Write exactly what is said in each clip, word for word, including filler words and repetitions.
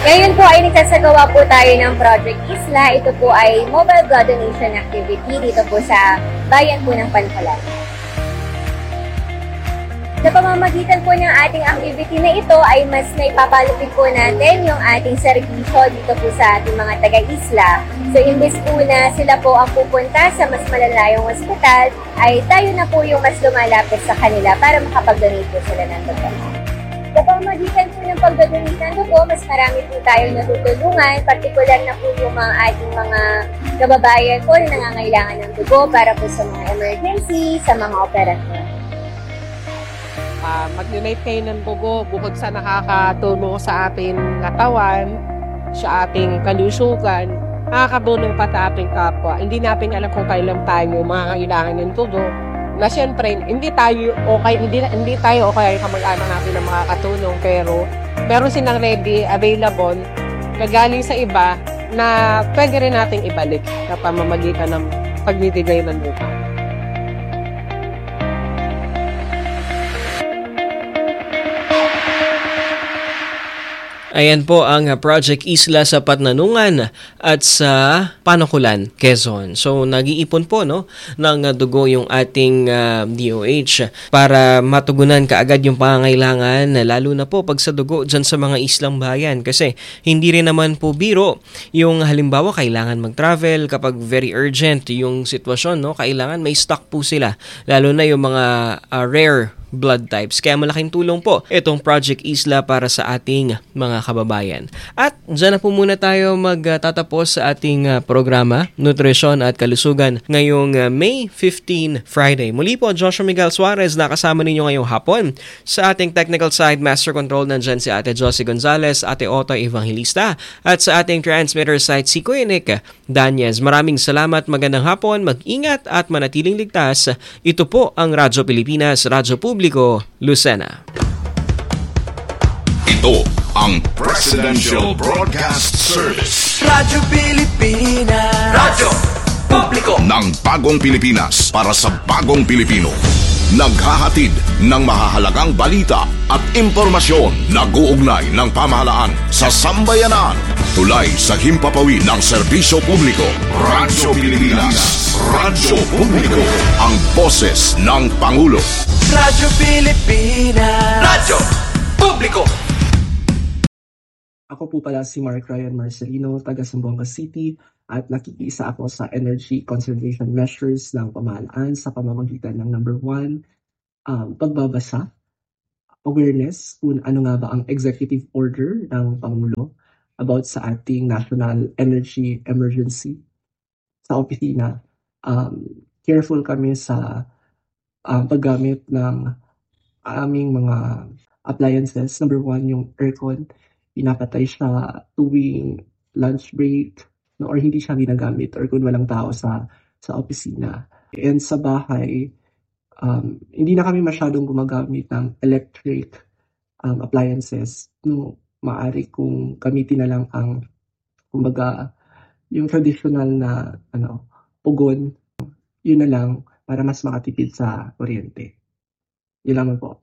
Ngayon po ay nagsasagawa po tayo ng Project Isla. Ito po ay mobile blood donation activity dito po sa bayan po ng Pankulan. Sa pamamagitan po ng ating activity na ito ay mas naipapalupit po natin yung ating serbisyo dito po sa ating mga taga-isla. So imbes po na sila po ang pupunta sa mas malalayong ospital, ay tayo na po yung mas lumalapit sa kanila para makapag-donate po sila ng dugo. Sa pamamagitan po ng pag-donate ng dugo, mas marami po tayong natutulungan, partikular na po yung mga ating mga kababayan po na nangangailangan ng dugo para po sa mga emergency, sa mga operasyon. Uh, mag-donate kayo ng dugo bukod sa nakakatulong sa ating katawan, sa ating kalusugan, nakakatulong pa sa ating kapwa. Hindi natin alam kung kailan tayo makakailangan ng dugo. Na siyempre, hindi tayo okay, hindi, hindi tayo okay kamag-anak natin na makakatulong, pero meron silang ready, available, kagaling sa iba na pwede rin nating ibalik sa pamamagitan ng pagbibigay ng dugo. Ayan po ang Project Isla sa Patnanungan at sa Pankulan, Quezon. So nag-iipon po no ng dugo yung ating uh, D O H para matugunan kaagad yung pangangailangan, lalo na po pag sa dugo dyan sa mga islang bayan, kasi hindi rin naman po biro yung halimbawa kailangan mag-travel kapag very urgent yung sitwasyon, no, kailangan may stock po sila, lalo na yung mga uh, rare blood types. Kaya malaking tulong po itong Project Isla para sa ating mga kababayan. At dyan na po muna tayo magtatapos sa ating uh, programa, Nutrisyon at Kalusugan, ngayong uh, May fifteenth, Friday. Muli po, Joshua Miguel Suarez, nakasama ninyo ngayong hapon. Sa ating technical side, Master Control, nandyan si Ate Josie Gonzalez, Ate Otoy Evangelista, at sa ating transmitter side, si Kuya Nick Danyez. Maraming salamat, magandang hapon, mag-ingat at manatiling ligtas. Ito po ang Radyo Pilipinas, Radyo Publiko, Lucena. Ito ang Presidential Broadcast Service. Radyo Pilipinas. Radyo Publiko ng bagong Pilipinas para sa bagong Pilipino. Naghahatid ng mahahalagang balita at impormasyon na guugnay ng pamahalaan sa sambayanan. Tulay sa himpapawid ng serbisyo publiko. Radyo Pilipinas. Radyo Publiko. Ang boses ng Pangulo. Radyo Pilipinas. Radyo Publiko. Ako po pala si Mark Ryan Marcelino, taga Zamboanga City, at nakikiisa ako sa energy conservation measures ng pamahalaan sa pamamagitan ng number one, um, pagbabasa, awareness kung ano nga ba ang executive order ng Pangulo about sa ating national energy emergency. Sa opisina, um, careful kami sa um, paggamit ng aming mga appliances. Number one, yung aircon, pinapatay siya tuwing lunch break, no, or hindi siya ginagamit or kung walang tao sa sa opisina. And sa bahay, um, hindi na kami masyadong gumagamit ng electric um, appliances. No, maaari kung gamitin na lang ang, kumbaga, yung traditional na ano, pugon, yun na lang para mas makatipid sa kuryente. Yun lamang po.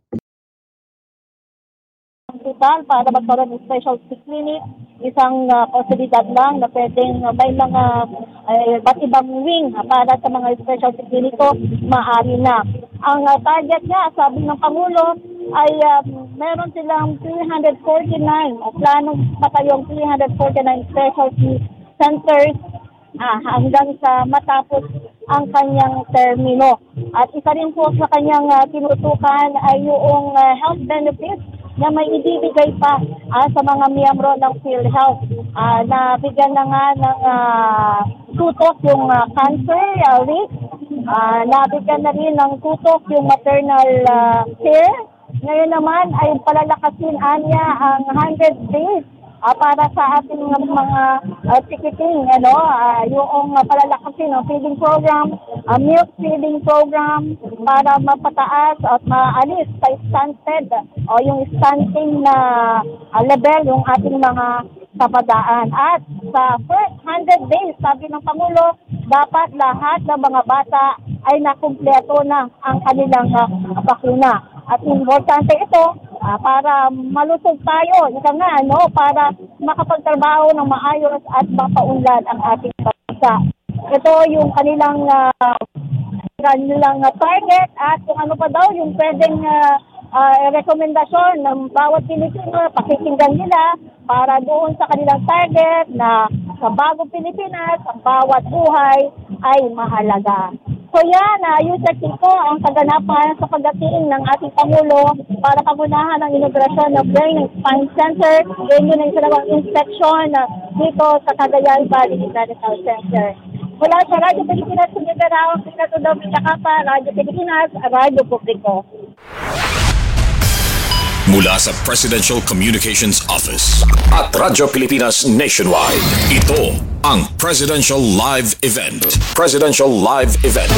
Hospital para magkaroon ng specialty clinic, isang uh, posibilidad lang na pwedeng uh, may mga uh, ba't ibang wing uh, para sa mga specialty clinic ko, maaari na. Ang uh, target niya, sabi ng Pangulo, ay uh, meron silang three hundred forty-nine, uh, planong patayong three hundred forty-nine specialty centers uh, hanggang sa matapos ang kanyang termino. At isa rin po sa kanyang uh, tinutukan ay yung uh, health benefits na may ibibigay pa ah, sa mga miyembro ng PhilHealth. Ah, na bigyan na nga ng uh, tutok yung uh, cancer uh, rate, ah, nabigyan na rin ng tutok yung maternal uh, care. Ngayon naman ay palalakasin anya ang one hundred days uh, para sa ating mga uh, ticketing, ano, uh, yung uh, palalakasin ng feeding program, uh, milk feeding program para mapataas at maalis sa stunted o yung stunting na uh, level yung ating mga kapadaan. At sa first one hundred days, sabi ng Pangulo, dapat lahat ng mga bata ay nakumpleto na ang kanilang uh, bakuna. At importante ito ah, para malusog tayo, ika nga, no, para makapagtrabaho ng maayos at mapaunlad ang ating bansa. Ito yung kanilang uh, kanilang uh, target at kung ano pa daw yung pwedeng uh, uh, rekomendasyon ng bawat Pilipino, pakikinggan nila para doon sa kanilang target na sa bagong Pilipinas, ang bawat buhay ay mahalaga. So yan, uh, user ko ang kaganapan sa pagdating ng ating Pangulo para pangunahan ang inaugurasyon ng Brain and Spine Center. Yan yun ang isalawang inspection uh, dito sa Cagayan Valley Medical Center. Mula sa Radyo Pilipinas, Sumigaraw, Pinato Domina Kapa, Radyo Pilipinas, Radyo Publiko. Mula sa Presidential Communications Office at Radyo Pilipinas Nationwide, ito ang Presidential Live Event. Presidential Live Event.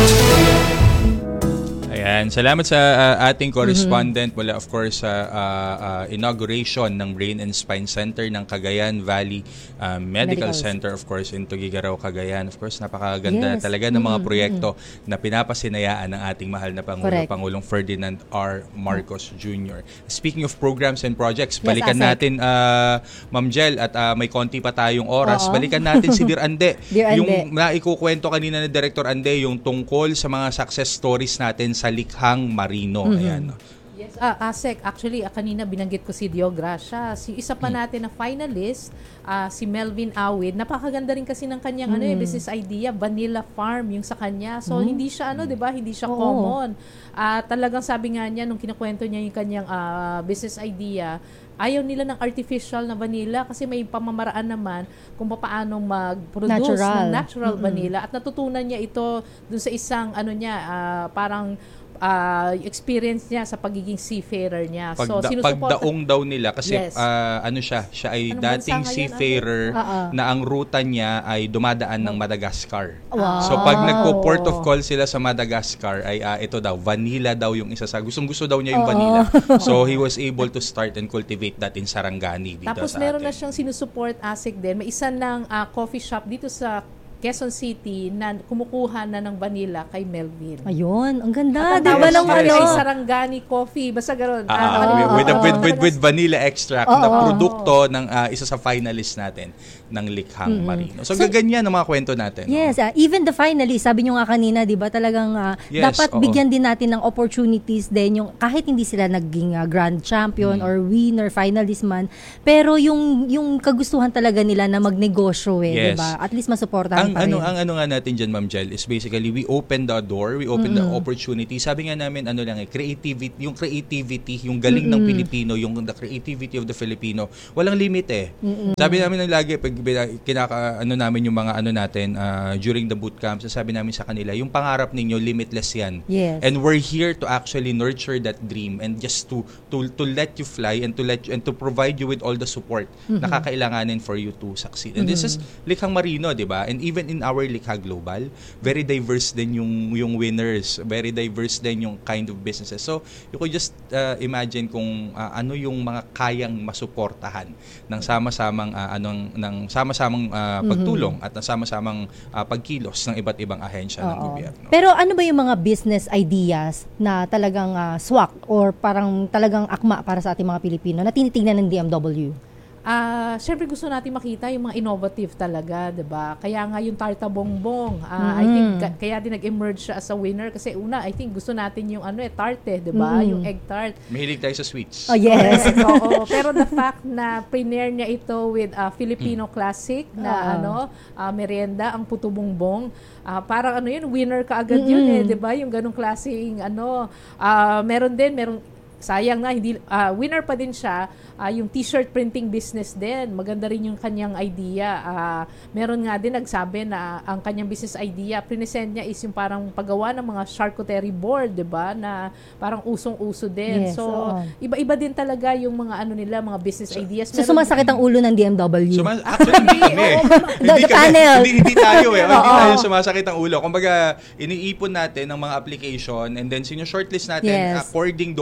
Ayan, salamat sa uh, ating correspondent mula of course sa uh, uh, uh, inauguration ng Brain and Spine Center ng Cagayan Valley uh, Medical, Medical Center of course in Tuguegarao, Cagayan. Of course, napakaganda yes. talaga ng mga mm-hmm. proyekto na pinapasinayaan ng ating mahal na Pangulo, Correct. Pangulong Ferdinand R. Marcos Junior Speaking of programs and projects, balikan yes, natin uh, Ma'am Jel at uh, may konti pa tayong oras. Oo. Balikan natin si Dear Ande. Dear yung Ande. Naikukwento kanina ni Director Ande yung tungkol sa mga success stories natin sa Likhang Marino. Mm-hmm. Ayan. Yes, ah, Asek, actually, ah, kanina binanggit ko si Dio Gracia. Si isa pa natin na finalist, ah, si Melvin Awid. Napakaganda rin kasi ng kanyang mm-hmm. ano, eh, business idea, Vanilla Farm, yung sa kanya. So, mm-hmm. hindi siya, ano, di ba? Hindi siya Oo. common. Ah, talagang sabi nga niya, nung kinukwento niya yung kanyang ah, business idea, ayaw nila ng artificial na vanilla kasi may pamamaraan naman kung paano mag-produce natural. ng natural mm-hmm. vanilla. At natutunan niya ito dun sa isang, ano niya, ah, parang Uh, experience niya sa pagiging seafarer niya. Pagda, so, pagdaong daw nila kasi yes. uh, ano siya, siya ay Anong dating seafarer uh-uh. na ang ruta niya ay dumadaan ng Madagascar. Wow. So pag nagpo-port of call sila sa Madagascar ay uh, ito daw, vanilla daw yung isa sa gustong-gusto daw niya yung Uh-oh. vanilla. So he was able to start and cultivate that in Sarangani dito Tapos sa meron atin. na siyang sinusupport ASIC din. May isa ng uh, coffee shop dito sa Quezon City na kumukuha na ng vanilla kay Melvin. Ayun, ang ganda. Di ba lang ano? Ay Sarangani Coffee. Basta gano'n. Uh, uh, uh, with, uh, with, with, with vanilla extract uh, na uh, produkto ng uh, isa sa finalist natin ng Likhang mm-hmm. Marino. So, so gaganyan ang mga kwento natin. Yes, uh, even the finalist, sabi nyo nga kanina, di ba talagang uh, yes, dapat oo. bigyan din natin ng opportunities din yung kahit hindi sila naging uh, grand champion mm. or winner, finalist man, pero yung yung kagustuhan talaga nila na magnegosyo eh, yes. di ba? At least masuportahan ang ano ang ano nga natin diyan Ma'am Jel is basically we open the door, we open mm-hmm. the opportunity. Sabi nga namin ano lang eh creativity, yung creativity, yung galing mm-hmm. ng Pilipino, yung the creativity of the Filipino, walang limit eh. Mm-hmm. Sabi namin ng lagi pag kinaka ano namin yung mga ano natin uh, during the boot camp, sabi namin sa kanila, yung pangarap ninyo limitless yan. Yes. And we're here to actually nurture that dream and just to to to let you fly and to let you, and to provide you with all the support mm-hmm. na kakailanganin for you to succeed. And mm-hmm. this is Likhang Marino, di ba? And even in our Likha Global, very diverse din yung yung winners, very diverse din yung kind of businesses. So, you could just uh, imagine kung uh, ano yung mga kayang masuportahan ng sama-samang uh, anong ng sama-samang uh, pagtulong mm-hmm. at ng sama-samang uh, pagkilos ng iba't ibang ahensya ng gobyerno. Pero ano ba yung mga business ideas na talagang uh, swak or parang talagang akma para sa ating mga Pilipino na tinitingnan ng D M W? Ah, uh, syempre gusto natin makita yung mga innovative talaga, 'di ba? Kaya nga yung Tarta Bongbong, uh, mm-hmm. I think ka- kaya din nag-emerge siya as a winner kasi una, I think gusto natin yung ano eh tarte, 'di ba? Mm-hmm. Yung egg tart. Mahilig tayo sa sweets. Oh, yes. Oo, pero the fact na premiere niya ito with uh, Filipino mm. classic na uh-huh. ano, uh, merienda ang Puto Bongbong. Uh, parang ano yun, winner ka agad mm-hmm. yun eh, 'di ba? Yung ganung klaseng ano, uh, meron din, meron sayang na hindi uh, winner pa din siya uh, yung t-shirt printing business din. Maganda rin yung kanyang idea. Uh, meron nga din nagsabi na ang kanyang business idea present niya is yung parang paggawa ng mga charcuterie board, 'di ba? Na parang usong-uso din. Yes, so oo. iba-iba din talaga yung mga ano nila, mga business so, ideas. So sumasakit ang ulo ng D M W. Sumas- actually hindi kami. hindi, kami hindi, hindi tayo eh. Hindi tayo sumasakit ang ulo. Kumbaga iniipon natin ng mga application and then sino shortlist natin yes. according doon sa quality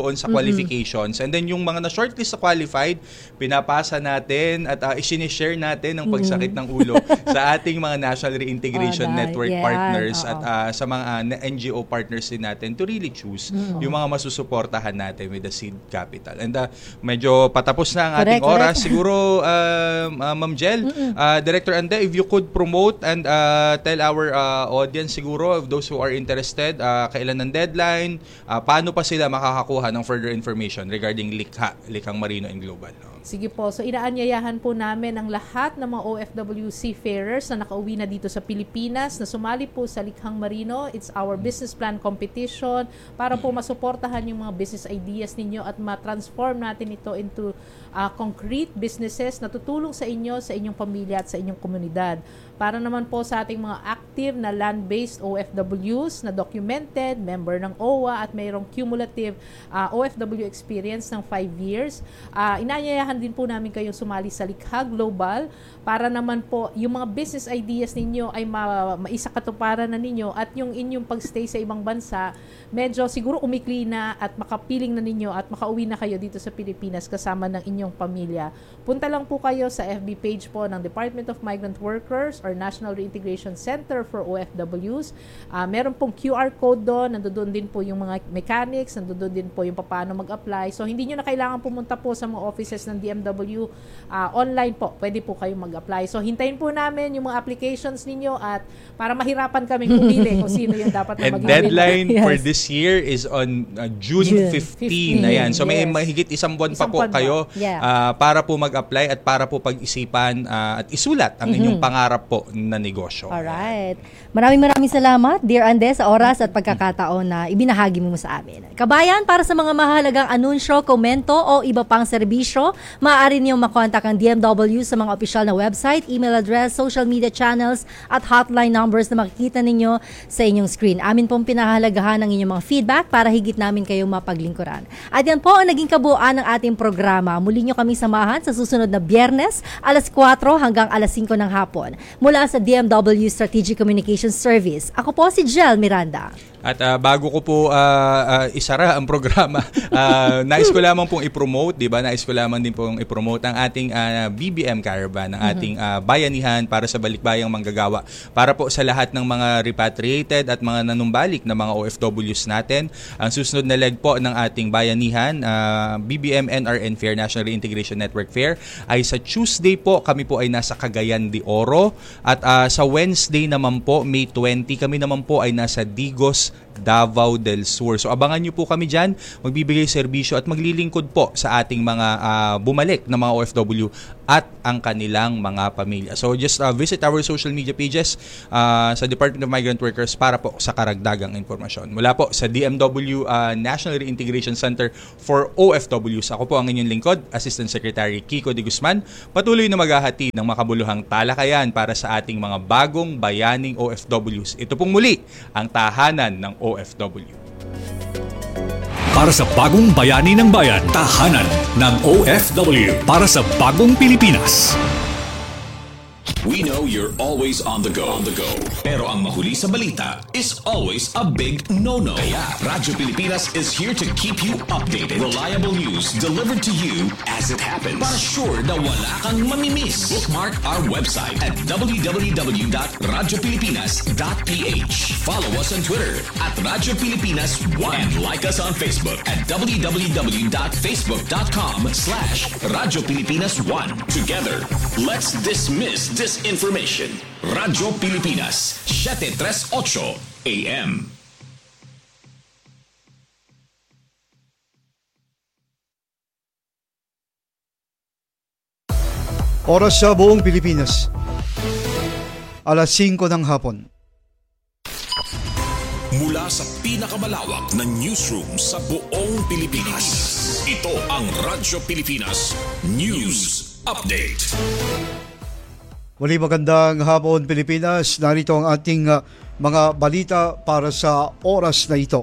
qualifications. And then yung mga na-shortlist sa qualified, pinapasa natin at uh, isinishare natin ng pagsakit ng ulo sa ating mga National Reintegration Oh, Network yeah. partners Oo. at uh, sa mga uh, N G O partners din natin to really choose Mm. yung mga masusuportahan natin with the seed capital. And uh, medyo patapos na ang ating Correct, oras. correct. Siguro, uh, uh, Ma'am Jel, uh, Director Ande, if you could promote and uh, tell our uh, audience siguro, of those who are interested, uh, kailan ang deadline, uh, paano pa sila makakakuha ng further information regarding Likha, Likhang Marino and Global. No? Sige po. So, inaanyayahan po namin ang lahat ng mga O F W seafarers na nakauwi na dito sa Pilipinas na sumali po sa Likhang Marino. It's our business plan competition para po masuportahan yung mga business ideas ninyo at ma-transform natin ito into uh, concrete businesses na tutulong sa inyo, sa inyong pamilya at sa inyong komunidad. Para naman po sa ating mga active na land-based O F Ws na documented, member ng O W A at mayroong cumulative uh, O F W experience ng five years. Uh, inaanyayahan din po namin kayong sumali sa Likha Global para naman po yung mga business ideas ninyo ay ma- maisakatuparan na ninyo at yung inyong pagstay sa ibang bansa medyo siguro umikli na at makapiling na ninyo at makauwi na kayo dito sa Pilipinas kasama ng inyong pamilya. Punta lang po kayo sa F B page po ng Department of Migrant Workers or National Reintegration Center for O F Ws. Uh, meron pong Q R code doon, nandoon din po yung mga mechanics, nandoon din po yung paano mag-apply. So hindi nyo na kailangan pumunta po sa mga offices ng D M W. Uh, online po, pwede po kayong mag-apply. So hintayin po namin yung mga applications ninyo at para mahirapan kaming pumili kung sino yung dapat na And maging deadline Yes. for this year is on uh, June June fifteenth. Ayan. So may Yes. mahigit isang buwan pa Isang po buwan pa. kayo Yeah. uh, para po mag-apply at para po pag-isipan uh, at isulat ang inyong pangarap po na negosyo. Alright. Maraming maraming salamat, Dear Ande, sa oras at pagkakataon na ibinahagi mo sa amin. Kabayan, para sa mga mahalagang anunsyo, komento o iba pang serbisyo, maaari niyong makontak ang D M W sa mga opisyal na website, email address, social media channels at hotline numbers na makikita ninyo sa inyong screen. Amin pong pinahalagahan ang inyong mga feedback para higit namin kayong mapaglingkuran. At yan po ang naging kabuuan ng ating programa. Muli nyo kami samahan sa susunod na Biyernes, alas kwatro hanggang alas singko ng hapon. Mula sa D M W Strategic Communications Service. Ako po si Jel Miranda. At uh, bago ko po uh, uh, isara ang programa, uh, nais ko lamang pong i-promote, di ba? Nais ko lamang din pong i-promote ang ating uh, B B M Caravan, ang ating uh, bayanihan para sa balikbayang manggagawa. Para po sa lahat ng mga repatriated at mga nanumbalik na mga O F Ws natin. Ang susunod na leg po ng ating bayanihan, uh, B B M N R N Fair, National Reintegration Network Fair, ay sa Tuesday po, kami po ay nasa Cagayan de Oro. At uh, sa Wednesday naman po, May twentieth, kami naman po ay nasa Digos, Davao del Sur. So abangan nyo po kami dyan, magbibigay serbisyo at maglilingkod po sa ating mga uh, bumalik na mga O F W at ang kanilang mga pamilya. So just uh, visit our social media pages uh, sa Department of Migrant Workers para po sa karagdagang impormasyon. Mula po sa D M W uh, National Reintegration Center for O F Ws. Ako po ang inyong lingkod, Assistant Secretary Kiko de Guzman. Patuloy na maghahati ng makabuluhang talakayan para sa ating mga bagong bayaning O F Ws. Ito pong muli ang tahanan ng O F W. Para sa bagong bayani ng bayan, tahanan ng O F W. Para sa bagong Pilipinas. We know you're always on the go. On the go. Pero ang mahuli sa balita is always a big no-no. Kaya Radyo Pilipinas is here to keep you updated. Reliable news delivered to you as it happens. Para sure na wala kang mamimiss. Bookmark our website at w w w dot radyo pilipinas dot p h. Follow us on Twitter at Radyo Pilipinas one. And like us on Facebook at w w w dot facebook dot com slash Radyo Pilipinas one. Together, let's dismiss disinformation. Radyo Pilipinas, seven thirty-eight A M. Oras sa buong Pilipinas. alas singko ng hapon. Mula sa pinakamalawak na newsroom sa buong Pilipinas. Ito ang Radyo Pilipinas News Update. Muli magandang hapon Pilipinas. Narito ang ating uh, mga balita para sa oras na ito.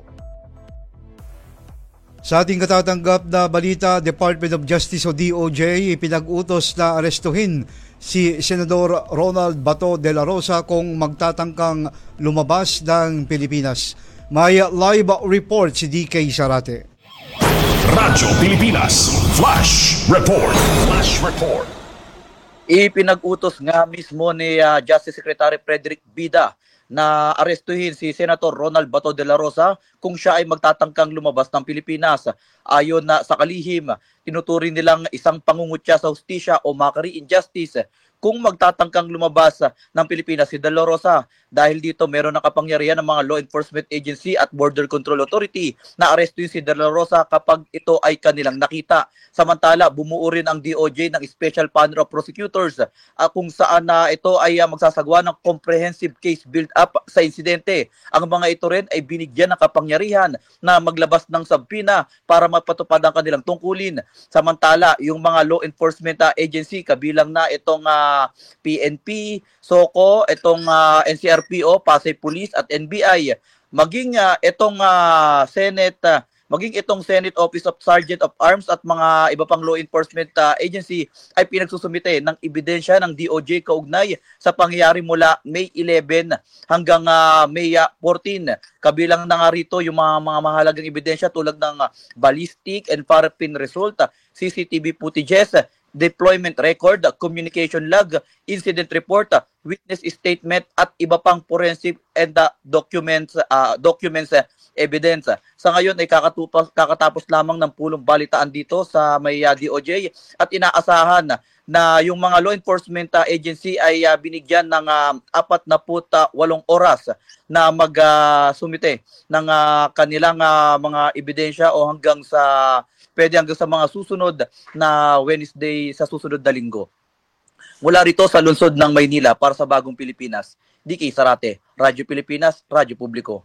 Sa ating katatanggap na balita, Department of Justice o D O J ipinag-utos na arestuhin si Senador Ronald Bato de la Rosa kung magtatangkang lumabas ng Pilipinas. May live report si D K Sarate. Radyo Pilipinas Flash Report. Flash Report. Ipinag-utos nga mismo ni uh, Justice Secretary Frederick Bida na arestuhin si Senator Ronald Bato de la Rosa kung siya ay magtatangkang lumabas ng Pilipinas. Ayon na sa kalihim, tinuturing nilang isang pangungutya sa hustisya o mockery injustice kung magtatangkang lumabas ng Pilipinas si De La Rosa. Dahil dito meron ng kapangyarihan ng mga law enforcement agency at border control authority na arestuhin si De La Rosa kapag ito ay kanilang nakita. Samantala, bumuo rin ang D O J ng Special Panel of Prosecutors uh, kung saan na uh, ito ay uh, magsasagawa ng comprehensive case build-up sa insidente. Ang mga ito rin ay binigyan ng kapangyarihan na maglabas ng subpoena para mapatupad ang kanilang tungkulin. Samantala, yung mga law enforcement uh, agency, kabilang na itong uh, P N P, SOCO, itong uh, N C R P O, Pasay Police at N B I, maging uh, itong uh, Senate, uh, maging itong Senate Office of Sergeant of Arms at mga iba pang law enforcement uh, agency ay pinagsusumite ng ebidensya ng D O J kaugnay sa pangyayari mula May eleven hanggang uh, May fourteen. Kabilang na nga rito yung mga, mga mahalagang ebidensya tulad ng uh, ballistic and fingerprint result, uh, C C T V footages, deployment record, communication log, incident report, witness statement at iba pang forensic and uh, documents uh, documents uh, evidence. Sa ngayon ay kakatapos, kakatapos lamang ng pulong balitaan dito sa may uh, D O J at inaasahan na yung mga law enforcement uh, agency ay uh, binigyan ng uh, apat na walong oras na mag-sumite uh, ng uh, kanilang uh, mga ebidensya o hanggang sa pwede hanggang sa mga susunod na Wednesday sa susunod na linggo. Mula rito sa lungsod ng Maynila para sa Bagong Pilipinas, D K Sarate, Radyo Pilipinas, Radyo Publiko.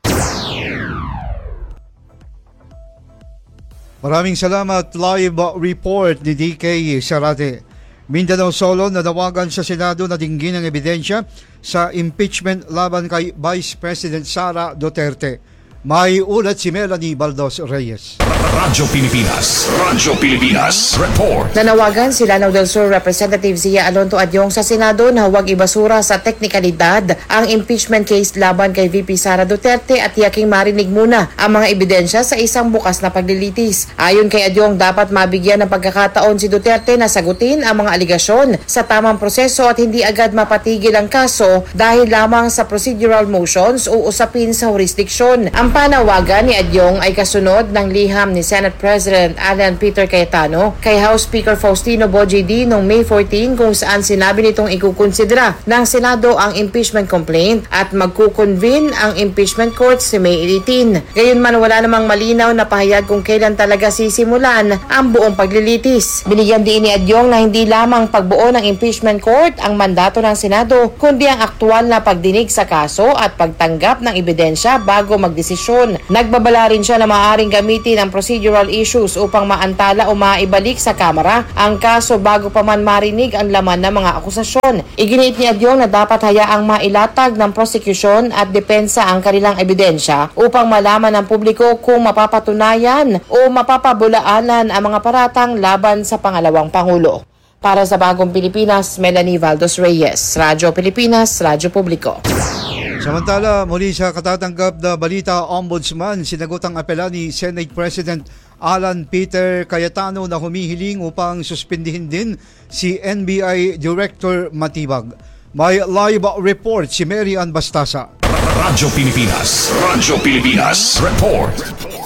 Maraming salamat. Live report ni D K Sarate. Mindanao Solo nanawagan sa Senado na dinggin ang ebidensya sa impeachment laban kay Vice President Sara Duterte. May ulat si Melanie Baldos Reyes. Radyo Pilipinas. Radyo Pilipinas. Report. Nanawagan si Lanao del Sur Representative Zia Alonto Adyong sa Senado na huwag ibasura sa teknikalidad ang impeachment case laban kay V P Sara Duterte at tiyaking marinig muna ang mga ebidensya sa isang bukas na paglilitis. Ayon kay Adyong, dapat mabigyan ng pagkakataon si Duterte na sagutin ang mga aligasyon sa tamang proseso at hindi agad mapatigil ang kaso dahil lamang sa procedural motions o usapin sa jurisdiksyon. Ang panawagan ni Adyong ay kasunod ng liham ni Senate President Alan Peter Cayetano kay House Speaker Faustino Boje D noong May fourteen kung saan sinabi nitong ikukonsidera ng Senado ang impeachment complaint at magkukonvene ang impeachment court si May eighteen. Gayunman wala namang malinaw na pahayag kung kailan talaga sisimulan ang buong paglilitis. Binigyan din ni Adyong na hindi lamang pagbuo ng impeachment court ang mandato ng Senado kundi ang aktual na pagdinig sa kaso at pagtanggap ng ebidensya bago magdesisyon. Nagbabala rin siya na maaaring gamitin ang procedural issues upang maantala o maibalik sa Kamara ang kaso bago pa man marinig ang laman ng mga akusasyon. Iginiit ni Adyong na dapat hayaang mailatag ng prosecution at depensa ang kanilang ebidensya upang malaman ng publiko kung mapapatunayan o mapapabulaanan ang mga paratang laban sa pangalawang Pangulo. Para sa Bagong Pilipinas, Melanie Valdos Reyes, Radyo Pilipinas, Radyo Publiko. Samantala, muli sa katatanggap na balita, Ombudsman sinagot ang apela ni Senate President Alan Peter Cayetano na humihiling upang suspindihin din si N B I Director Matibag. May live report si Mary Ann Bastasa. Radyo Pilipinas. Radyo Pilipinas. Report.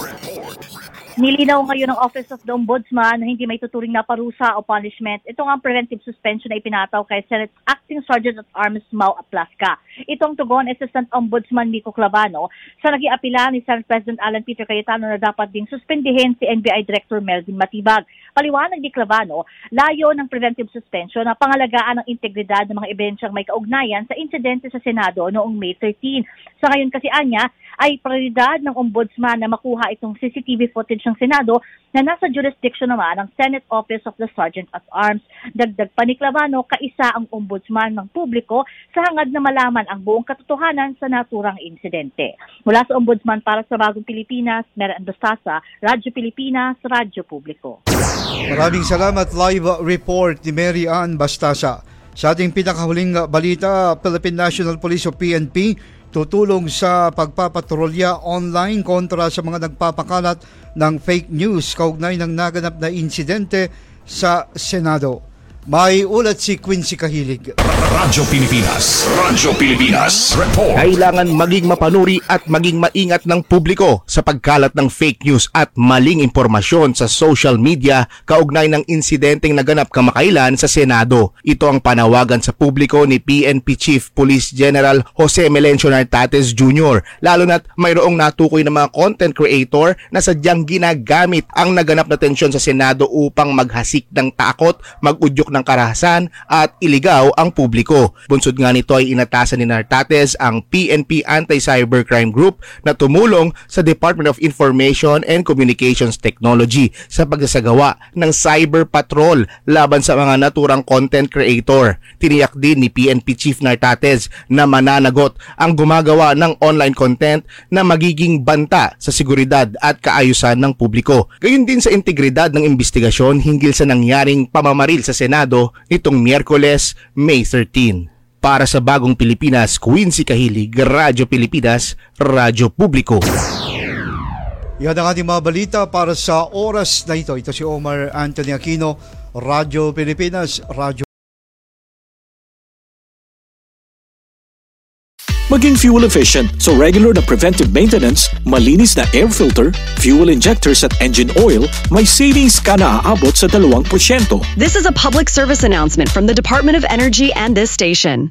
Nilinaw ngayon ng Office of the Ombudsman na hindi may tuturing na parusa o punishment. Ito nga ang preventive suspension na ipinataw kay Senate Acting Sergeant at Arms Mau Aplasca. Itong tugon, Assistant Ombudsman Miko Clavano sa naging apela ni Senate President Alan Peter Cayetano na dapat ding suspendihin si N B I Director Melvin Matibag. Paliwanag ni Clavano, layo ng preventive suspension na pangalagaan ng integridad ng mga ebensyang may kaugnayan sa insidente sa Senado noong May thirteenth. Sa ngayon kasi anya, ay prioridad ng Ombudsman na makuha itong C C T V footage ng Senado na nasa jurisdiction naman ng Senate Office of the Sergeant at Arms. Dagdag pa ni Clavano, kaisa ang Ombudsman ng publiko sa hangad na malaman ang buong katotohanan sa naturang insidente. Mula sa Ombudsman para sa Bagong Pilipinas, Mary Ann Bastasa, Radyo Pilipinas, Radyo Publiko. Maraming salamat. Live report ni Mary Ann Bastasa. Sa ating pinakahuling balita, Philippine National Police o P N P tutulong sa pagpapatrolya online kontra sa mga nagpapakalat ng fake news kaugnay ng naganap na insidente sa Senado. May ulat si Quincy Kahilig. Radyo Pilipinas. Radyo Pilipinas. Report. Kailangan maging mapanuri at maging maingat ng publiko sa pagkalat ng fake news at maling impormasyon sa social media kaugnay ng insidenteng naganap kamakailan sa Senado. Ito ang panawagan sa publiko ni P N P Chief Police General Jose Melencio Nartates Junior Lalo na't mayroong natukoy ng mga content creator na sadyang ginagamit ang naganap na tensyon sa Senado upang maghasik ng takot, mag-udyok ng karahasan at iligaw ang publiko. Bunsod nga nito ay inatasan ni Nartates ang P N P Anti-Cybercrime Group na tumulong sa Department of Information and Communications Technology sa pagsasagawa ng cyber patrol laban sa mga naturang content creator. Tiniyak din ni P N P Chief Nartates na mananagot ang gumagawa ng online content na magiging banta sa seguridad at kaayusan ng publiko. Gayon din sa integridad ng investigasyon hinggil sa nangyaring pamamaril sa Senado nitong Miyerkules, May thirteenth. Para sa Bagong Pilipinas, Quincy Kahilig, Radyo Pilipinas, Radyo Publiko. Yan ang ating mga balita para sa oras na ito. Ito si Omar Anthony Aquino, Radyo Pilipinas, Radyo. Maging fuel efficient, so regular na preventive maintenance, malinis na air filter, fuel injectors at engine oil, may savings ka na aabot sa dalawang porsyento. This is a public service announcement from the Department of Energy and this station.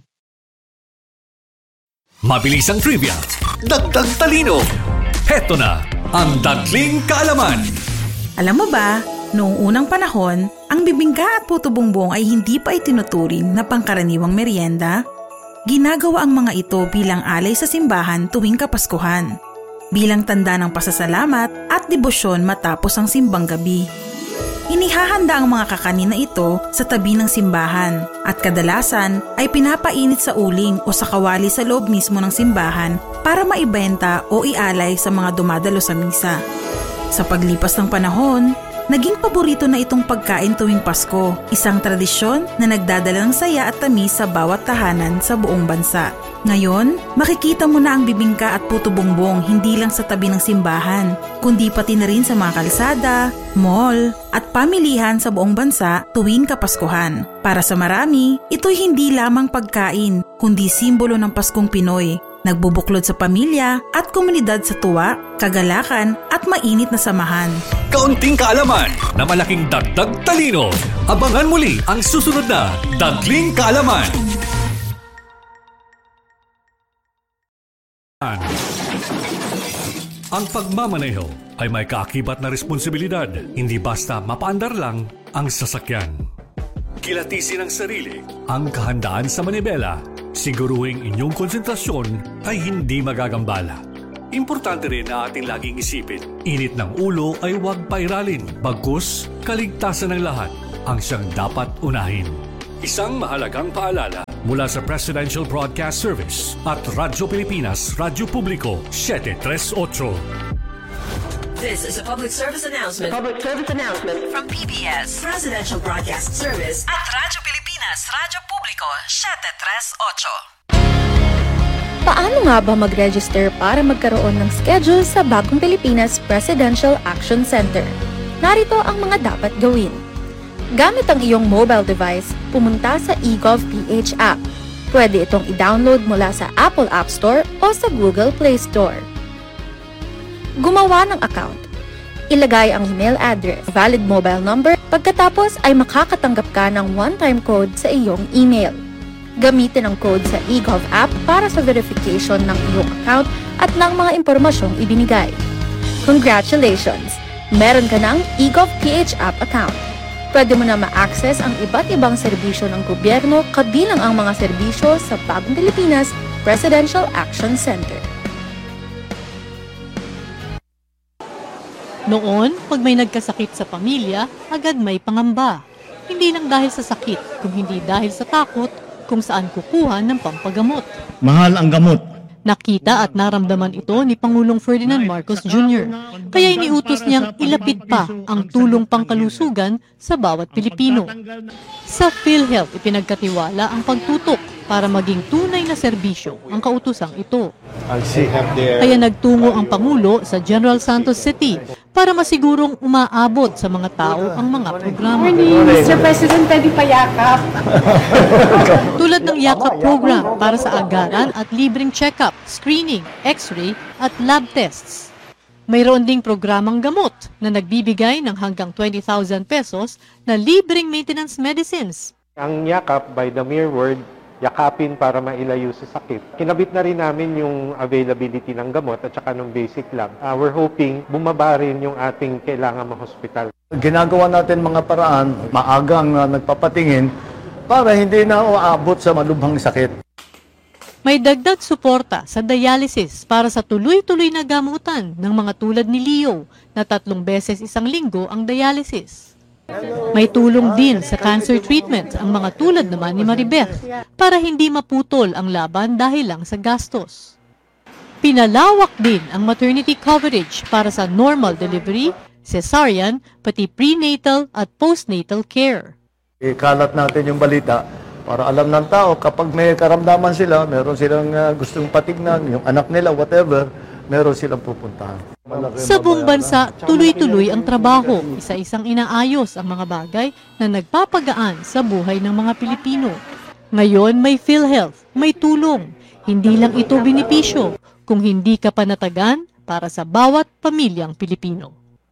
Mabilis ang trivia, dagdag talino. Heto na ang Dagling Kaalaman. Alam mo ba, noong unang panahon, ang bibingka at puto bumbong ay hindi pa itinuturing na pangkaraniwang merienda. Ginagawa ang mga ito bilang alay sa simbahan tuwing Kapaskuhan, bilang tanda ng pasasalamat at debosyon matapos ang simbang gabi. Inihahanda ang mga kakanin na ito sa tabi ng simbahan at kadalasan ay pinapainit sa uling o sa kawali sa loob mismo ng simbahan para maibenta o ialay sa mga dumadalo sa misa. Sa paglipas ng panahon, naging paborito na itong pagkain tuwing Pasko, isang tradisyon na nagdadala ng saya at tamis sa bawat tahanan sa buong bansa. Ngayon, makikita mo na ang bibingka at puto bongbong hindi lang sa tabi ng simbahan, kundi pati na rin sa mga kalsada, mall, at pamilihan sa buong bansa tuwing Kapaskuhan. Para sa marami, ito'y hindi lamang pagkain, kundi simbolo ng Paskong Pinoy. Nagbubuklod sa pamilya at komunidad sa tuwa, kagalakan at mainit na samahan. Kaunting kaalaman na malaking dagdag talino. Abangan muli ang susunod na Dagling Kaalaman. Ang pagmamaneho ay may kaakibat na responsibilidad. Hindi basta mapaandar lang ang sasakyan. Kilatisin ang sarili, ang kahandaan sa manibela. Siguruhing inyong konsentrasyon ay hindi magagambala. Importante rin na ating laging isipin, init ng ulo ay huwag pairalin, bagkus kaligtasan ng lahat ang siyang dapat unahin. Isang mahalagang paalala mula sa Presidential Broadcast Service at Radyo Pilipinas, Radyo Publiko, seven three eight. This is a public service announcement. A public service announcement from P B S, Presidential Broadcast Service at Radyo Pilipinas, Radyo Publiko, seven three eight. Paano nga ba mag-register para magkaroon ng schedule sa Bagong Pilipinas Presidential Action Center? Narito ang mga dapat gawin. Gamit ang iyong mobile device, pumunta sa eGovPH app. Pwede itong i-download mula sa Apple App Store o sa Google Play Store. Gumawa ng account. Ilagay ang email address, valid mobile number, pagkatapos ay makakatanggap ka ng one-time code sa iyong email. Gamitin ang code sa eGov app para sa verification ng iyong account at ng mga impormasyong ibinigay. Congratulations! Meron ka ng eGovPH app account. Pwede mo na ma-access ang iba't ibang serbisyo ng gobyerno kabilang ang mga serbisyo sa Bagong Pilipinas Presidential Action Center. Noon, pag may nagkasakit sa pamilya, agad may pangamba. Hindi lang dahil sa sakit, kung hindi dahil sa takot kung saan kukuha ng pampagamot. Mahal ang gamot. Nakita at naramdaman ito ni Pangulong Ferdinand Marcos Junior Kaya iniutos niyang ilapit pa ang tulong pangkalusugan sa bawat Pilipino. Sa PhilHealth, ipinagkatiwala ang pagtutok para maging tunay tunay na serbisyo ang kautusang ito. I see him there. Kaya nagtungo ang Pangulo sa General Santos City para masigurong umaabot sa mga tao ang mga programa. mister President, pwede pa yakap. Tulad ng yakap program para sa agaran at libreng check-up, screening, x-ray at lab tests. Mayroon ding programang gamot na nagbibigay ng hanggang twenty thousand pesos na libreng maintenance medicines. Ang yakap, by the mere word, yakapin para mailayo sa sakit. Kinabit na rin namin yung availability ng gamot at saka ng basic lab. Uh, we're hoping bumaba rin yung ating kailangan ma-hospital. Ginagawa natin mga paraan, maagang uh, nagpapatingin para hindi na uabot sa malubhang sakit. May dagdag suporta sa dialysis para sa tuloy-tuloy na gamutan ng mga tulad ni Leo na tatlong beses isang linggo ang dialysis. May tulong din sa cancer treatment ang mga tulad naman ni Maribeth para hindi maputol ang laban dahil lang sa gastos. Pinalawak din ang maternity coverage para sa normal delivery, cesarean, pati prenatal at postnatal care. Ikalat natin yung balita para alam ng tao kapag may karamdaman sila, meron silang uh, gustong patignan, yung anak nila, whatever, meron silang pupuntahan. Sa buong bansa, tuloy-tuloy ang trabaho. Isa-isang inaayos ang mga bagay na nagpapagaan sa buhay ng mga Pilipino. Ngayon may PhilHealth, may tulong. Hindi lang ito benepisyo, kung hindi ka panatagan para sa bawat pamilyang Pilipino.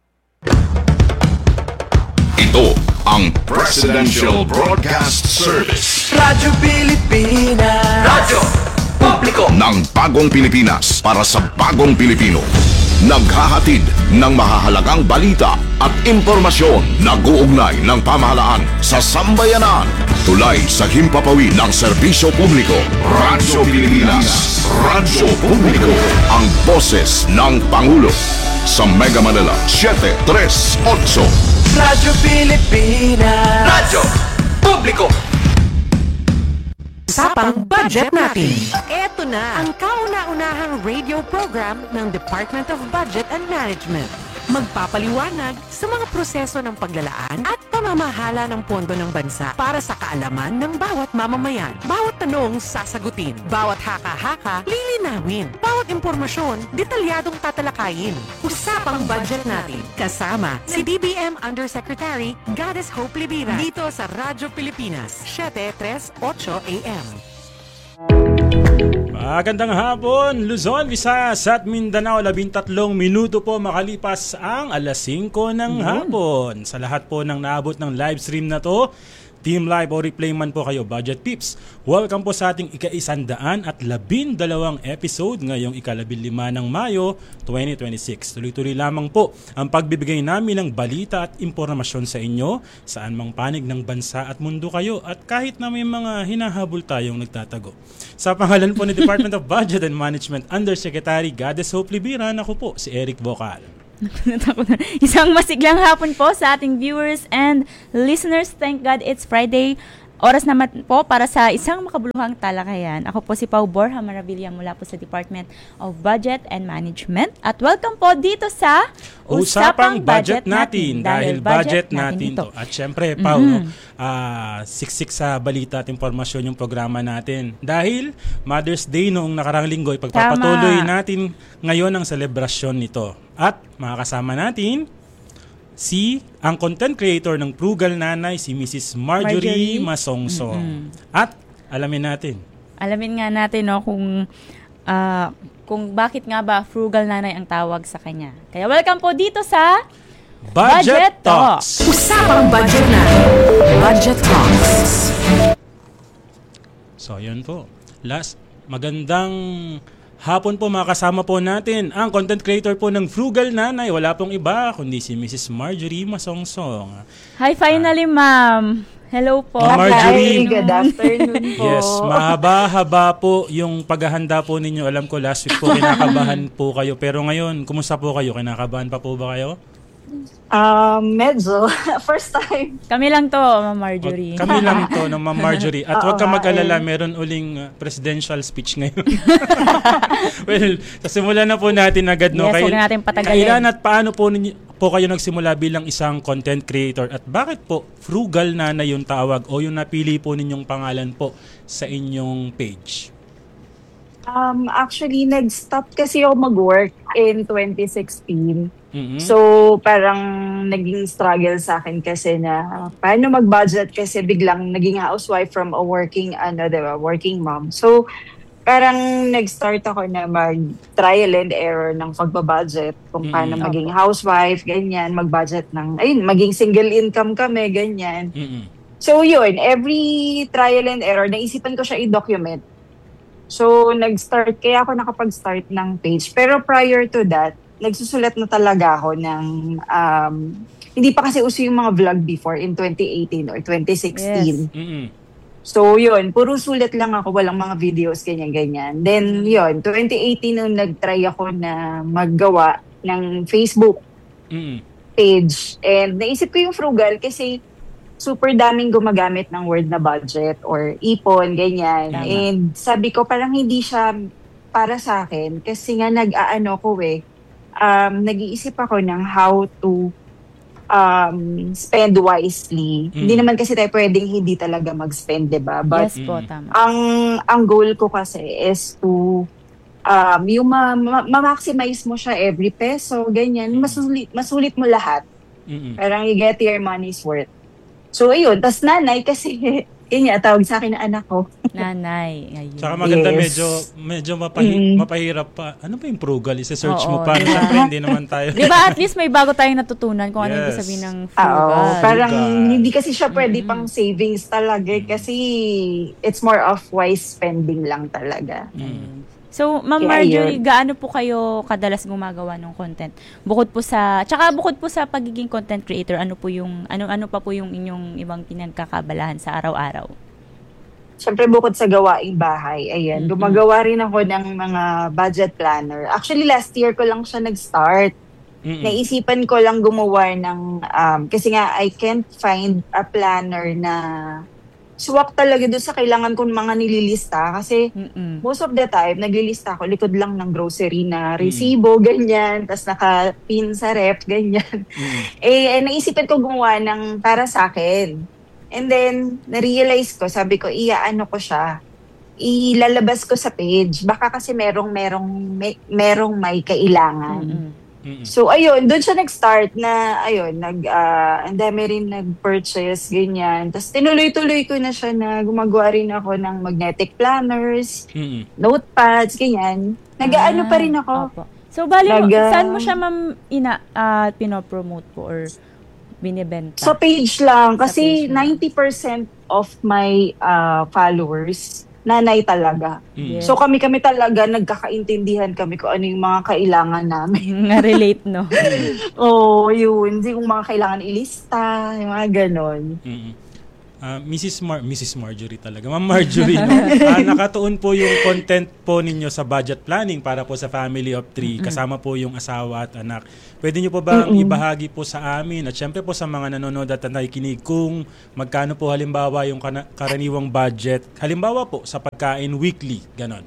Ito ang Presidential Broadcast Service. Radyo Pilipinas. Radyo Publiko ng bagong Pilipinas para sa bagong Pilipino. Naghahatid ng mahahalagang balita at impormasyon na guugnay ng pamahalaan sa sambayanan. Tulay sa himpapawid ng serbisyo publiko. Radyo Pilipinas. Radyo Publiko. Ang boses ng Pangulo. Sa Mega Manila, seven three eight. Radyo Pilipinas. Radyo Publiko. Usapang budget natin. Ito na ang kauna-unahang radio program ng Department of Budget and Management. Magpapaliwanag sa mga proseso ng paglalaan at pamamahala ng pondo ng bansa para sa kaalaman ng bawat mamamayan. Bawat tanong sasagutin, bawat haka-haka lilinawin, bawat impormasyon detalyadong tatalakayin. Usapang budget natin kasama si D B M Undersecretary Goddess Hope Libira dito sa Radyo Pilipinas, seven three eight A M. Magandang hapon, Luzon, Visayas at Mindanao. labintatlong minuto po makalipas ang alas singko ng hapon. Sa lahat po ng naabot ng live stream na to, Team Live o replay man po kayo, Budget Peeps. Welcome po sa ating ika-isandaan at labindalawang episode ngayong ikalabinlima ng Mayo twenty twenty-six. Tuloy-tuloy lamang po ang pagbibigay namin ng balita at impormasyon sa inyo, saan mang panig ng bansa at mundo kayo at kahit na may mga hinahabol tayong nagtatago. Sa pangalan po ni Department of Budget and Management Undersecretary Goddess Hope Libira, ako po si Eric Vocal. Isang masiglang hapon po sa ating viewers and listeners. Thank God it's Friday. Oras naman po para sa isang makabuluhang talakayan. Ako po si Pau Borja Maravilla mula po sa Department of Budget and Management. At welcome po dito sa Usapang Budget Natin. Dahil budget natin to. At syempre, Pau, mm-hmm. uh, siksik sa balita at impormasyon yung programa natin. Dahil Mother's Day noong nakarang linggo, ipagpapatuloy Tama. natin ngayon ang selebrasyon nito. At makakasama natin si ang content creator ng Frugal Nanay, si Missus Marjorie, Marjorie? Masongsong. Mm-hmm. At alamin natin. Alamin nga natin no kung uh, kung bakit nga ba Frugal Nanay ang tawag sa kanya. Kaya welcome po dito sa Budget, Budget Talks. Talks. Usapang budget na. Budget Talks. So, yun po. Last, magandang hapon po, makasama po natin ang content creator po ng Frugal Nanay. Wala pong iba kundi si Missus Marjorie Masongsong. Hi, finally, ma'am. Hello po. Oh, Marjorie. Hi, good afternoon po. Yes, mahaba-haba po yung paghahanda po ninyo. Alam ko last week po kinakabahan po kayo. Pero ngayon, kumusta po kayo? Kinakabahan pa po ba kayo? Um, medyo. First time. Kami lang to, Ma'am Marjorie. Kami lang to, no, Ma'am Marjorie. At huwag ka mag-alala, meron uling uh, presidential speech ngayon. Well, sa simula na po natin agad, no? Yes, huwag natin patagalin. Kailan at paano po, ninyo, po kayo nagsimula bilang isang content creator? At bakit po Frugal Nanay yung tawag o yung napili po ninyong pangalan po sa inyong page? Um, actually, nag-stop kasi ako mag-work in twenty sixteen. Mhm. So, parang naging struggle sa akin kasi na paano mag-budget kasi biglang naging housewife from a working, ano, diba, working mom. So, parang nag-start ako na mag-trial and error ng pagbabudget kung paano Mm. maging housewife, ganyan, mag-budget ng, ayun, maging single income kami, ganyan. Mm-mm. So, yun, every trial and error, naisipan ko siya i-document. So, nag-start, kaya ako nakapag-start ng page. Pero prior to that, nagsusulat na talaga ako ng, um, hindi pa kasi uso yung mga vlog before in twenty eighteen or twenty sixteen. Mm-mm. So, yun, puro sulat lang ako, walang mga videos, ganyan-ganyan. Then, yun, twenty eighteen nung nag-try ako na maggawa ng Facebook Mm-mm. page. And naisip ko yung frugal kasi super daming gumagamit ng word na budget or ipon, ganyan. Tama. And sabi ko, parang hindi siya para sa akin kasi nga nag-aano ko eh, um, nag-iisip ako ng how to um, spend wisely. Mm. Hindi naman kasi tayo pwedeng hindi talaga mag-spend, diba? But Yes po, tama. ang ang goal ko kasi is to um, yung ma- ma- ma-maximize mo siya every peso, ganyan. Masulit, masulit mo lahat. Mm-mm. Parang you get your money's worth. So, ayun. Tas nanay kasi, yun nga, tawag sa akin na anak ko. Nanay. Ayun. Tsaka maganda, Yes. medyo medyo mapahi- Mm. mapahirap pa. Ano pa yung frugal? Isa-search Oo, mo pa. diba? Siyempre, hindi naman tayo. Di ba at least may bago tayong natutunan kung ano Yes. ibig sabihin ng Oo, frugal. parang Frugal. hindi kasi siya pwede pang savings talaga eh, kasi it's more of wise spending lang talaga. Mm. So, Ma'am Kaya Marjorie, yun. gaano po kayo kadalas gumagawa ng content? Bukod po sa, tsaka bukod po sa pagiging content creator, ano po yung, ano, ano pa po yung inyong ibang pinagkakabalahan sa araw-araw? Siyempre bukod sa gawaing bahay, ayan, Mm-mm. gumagawa rin ako ng mga budget planner. Actually, last year ko lang siya nag-start. Mm-mm. Naisipan ko lang gumawa ng, um, kasi nga, I can't find a planner na swak talaga doon sa kailangan kong mga nililista. Kasi Mm-mm. most of the time, naglilista ako, likod lang ng grocery na resibo, ganyan, tas naka-pin sa ref, ganyan. Mm-mm. Eh, eh, naisipan ko gumawa ng para sa akin. And then, na-realize ko, sabi ko, iya-ano ko siya, ilalabas ko sa page. Baka kasi merong, merong, may, merong may kailangan. Mm-mm. Mm-mm. So, ayun, doon siya nag-start na, ayun, nag, ah, ang dami rin nag-purchase, ganyan. Tapos, tinuloy-tuloy ko na siya na gumagawa rin ako ng magnetic planners, Mm-mm. notepads, ganyan. Nag-aano Ah, pa rin ako. Opo. So, bali, mo, Nag- saan mo siya, ma'am, ina, ah, pinopromote po or binibenta? Sa page lang. Sa Kasi page lang. ninety percent of my ah, followers, nanay talaga. Mm. So kami-kami talaga, nagkakaintindihan kami kung ano yung mga kailangan namin. Nga relate, no? Oo, oh, yun. Yung mga kailangan ilista, yung mga ganon. Mm-mm. Ah, Missus Mar- Missus Marjorie talaga. Ma'am Marjorie, no? Ah, nakatuon po yung content po ninyo sa budget planning para po sa family of three, kasama po yung asawa at anak. Pwede nyo po ba Mm-mm. ibahagi po sa amin at syempre po sa mga nanonood at nakikinig kung magkano po halimbawa yung kana- karaniwang budget, halimbawa po sa pagkain weekly, ganon.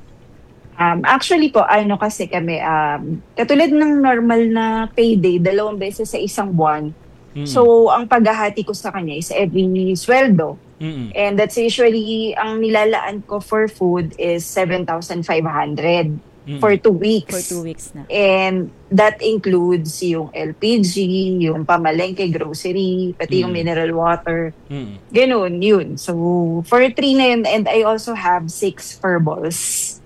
Um, actually po, ano kasi kami, um, katulad ng normal na payday, dalawang beses sa isang buwan. Mm-mm. So, ang paghahati ko sa kanya is every sweldo. Mm-mm. And that's usually, ang nilalaan ko for food is seven thousand five hundred Mm-mm. for two weeks. For two weeks na. And that includes yung L P G, yung pamalengke, grocery, pati yung Mm. mineral water. Mm-mm. Ganun, yun. So, for three na yun, and I also have six furballs.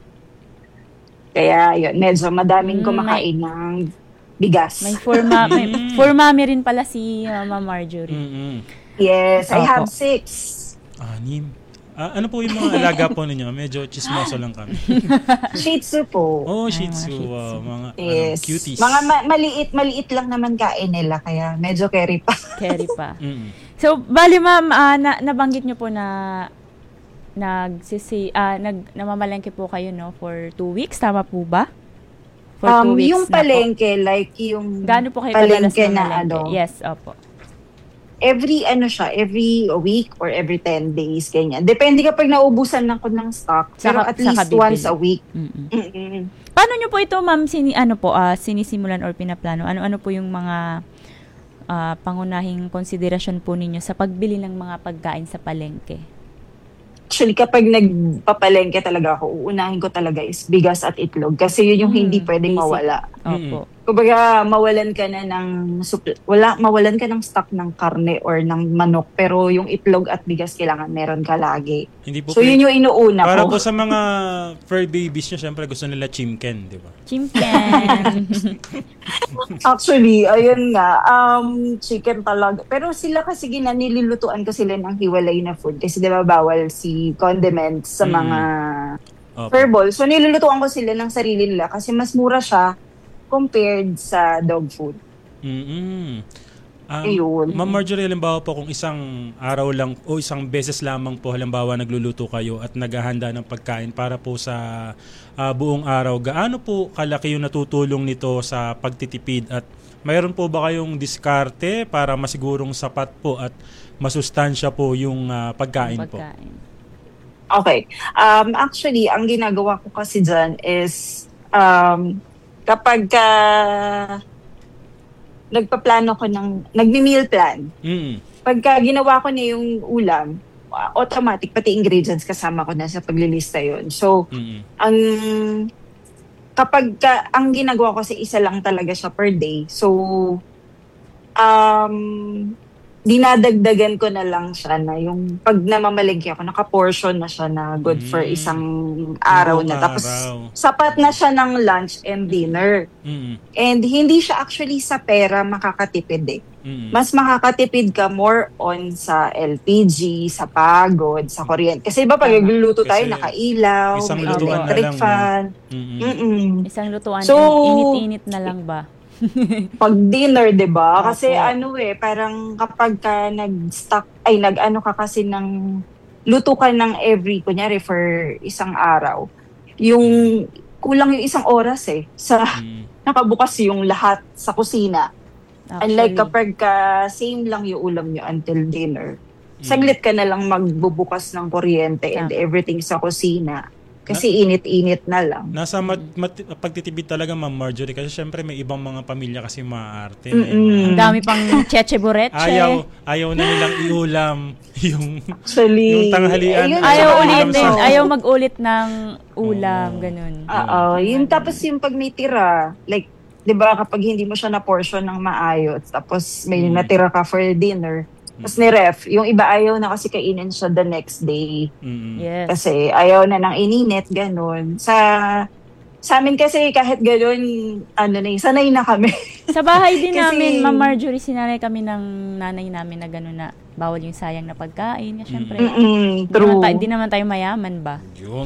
Kaya yun, medyo madaming Mm, kumakain ng bigas. May for, ma- may for mommy rin pala si uh, Ma'am Marjorie. Mm-mm. Yes, I Opo. have six. Anim. Ah, ano po yung mga alaga po ninyo? Medyo chismoso lang kami. Shih Tzu po. Oh, Shih mga Tzu. Shih Tzu. Wow, mga ano, Yes. cuties. Mga ma- maliit, maliit lang naman kain nila, kaya medyo carry pa. Carry pa. Mm-mm. So, bali ma'am, ah, na, nabanggit nyo po na nagsisi, ah, nag, namamalengke po kayo, no, for two weeks. Tama po ba? For two Um, weeks yung na po. palengke, like yung Gaano po kayo kadalas palengke na mamalengke? ano, Yes, opo. every ano siya, every week or every ten days, ganyan. Depende kapag naubusan lang ko ng stock, pero Saka- at saka least bibili. once a week. Mm-mm. Mm-mm. Paano nyo po ito, ma'am, sini, ano po, ah, sinisimulan or pinaplano? Ano-ano po yung mga ah, pangunahing konsiderasyon po ninyo sa pagbili ng mga pagkain sa palengke? Actually, kapag nagpapalengke talaga ako, uunahin ko talaga is bigas at itlog. Kasi yun yung Mm, hindi pwedeng basic. mawala. Opo. Kumbaga, mawalan ka na ng supl- wala, mawalan ka ng stock ng karne or ng manok, pero yung itlog at bigas kailangan meron ka lagi. Hindi po So yun yung inuuna Para ko. po sa mga fur babies nyo, syempre gusto nila chimken, di ba? Chimken. Actually, ayun nga, um, chicken talaga. Pero sila kasi gina, nilulutuan ko sila ng hiwalay na food. Kasi diba bawal si condiments sa Mm. mga Opo. fur balls. So nilulutuan ko sila ng sarili nila kasi mas mura siya compared sa dog food. Mm-mm. Um, Ayun. Ma'am Marjorie, halimbawa po kung isang araw lang o isang beses lamang po halimbawa nagluluto kayo at naghahanda ng pagkain para po sa ah, buong araw, gaano po kalaki yung natutulong nito sa pagtitipid at mayroon po ba kayong diskarte para masigurong sapat po at masustansya po yung ah, pagkain, po? Okay. Um, actually, ang ginagawa ko kasi dyan is um, kapag ka nagpaplano ko ng, nagmi-meal plan, Mm. pagka ginawa ko na yung ulam, uh, automatic, pati ingredients kasama ko na sa paglilista yun. So, Mm. ang kapag ka, ang ginagawa ko kasi isa lang talaga siya per day. So, um, dinadagdagan ko na lang siya na yung pag namamalengke ako, naka-portion na siya na good for isang araw na. Tapos, araw. sapat na siya ng lunch and dinner. Mm. And hindi siya actually sa pera makakatipid eh. Mm. Mas makakatipid ka more on sa L P G, sa pagod, sa kuryente. Kasi iba pag nagluluto tayo, Kasi nakailaw, isang may lutuan na electric lang, no? fan. Mm-mm. Mm-mm. Isang lutuan, So, init-init na lang ba? pag dinner, 'di ba? Kasi Opo. ano eh, parang kapag ka nag-stock ay nag-ano ka kasi ng luto ka ng every kunyari for isang araw. Yung kulang yung isang oras eh sa nakabukas yung lahat sa kusina. Unlike Actually. kapag ka same lang yung ulam nyo until dinner. Saglit ka na lang magbubukas ng kuryente and everything sa kusina. Kasi init-init na lang. Nasa mat, mat, pagtitipid talaga, Ma'am Marjorie, kasi syempre may ibang mga pamilya kasi maaarte. na eh. Mm-mm. Ang dami pang cheche bureche. Ayaw, ayaw na nilang iulam yung, Actually, yung tanghalian. ayun, Ayaw Saka ulitin. ano, Ayaw mag-ulit ng ulam. Ganun. Oo, yun tapos yung pag may tira, like, di ba kapag hindi mo siya na portion ng maayos, tapos may natira ka for dinner, tapos ni-ref, yung iba ayaw na kasi kainin siya the next day. Yes. Kasi ayaw na ng ininit, ganun. Sa sa amin kasi kahit ganun, ano na yun, sanay na kami. Sa bahay din Kasi- namin, Ma'am Marjorie, sinanay kami ng nanay namin na gano'n na bawal yung sayang na pagkain. Kasi syempre, Mm-mm, hindi true. naman, tayo, di naman tayo mayaman ba? Yun.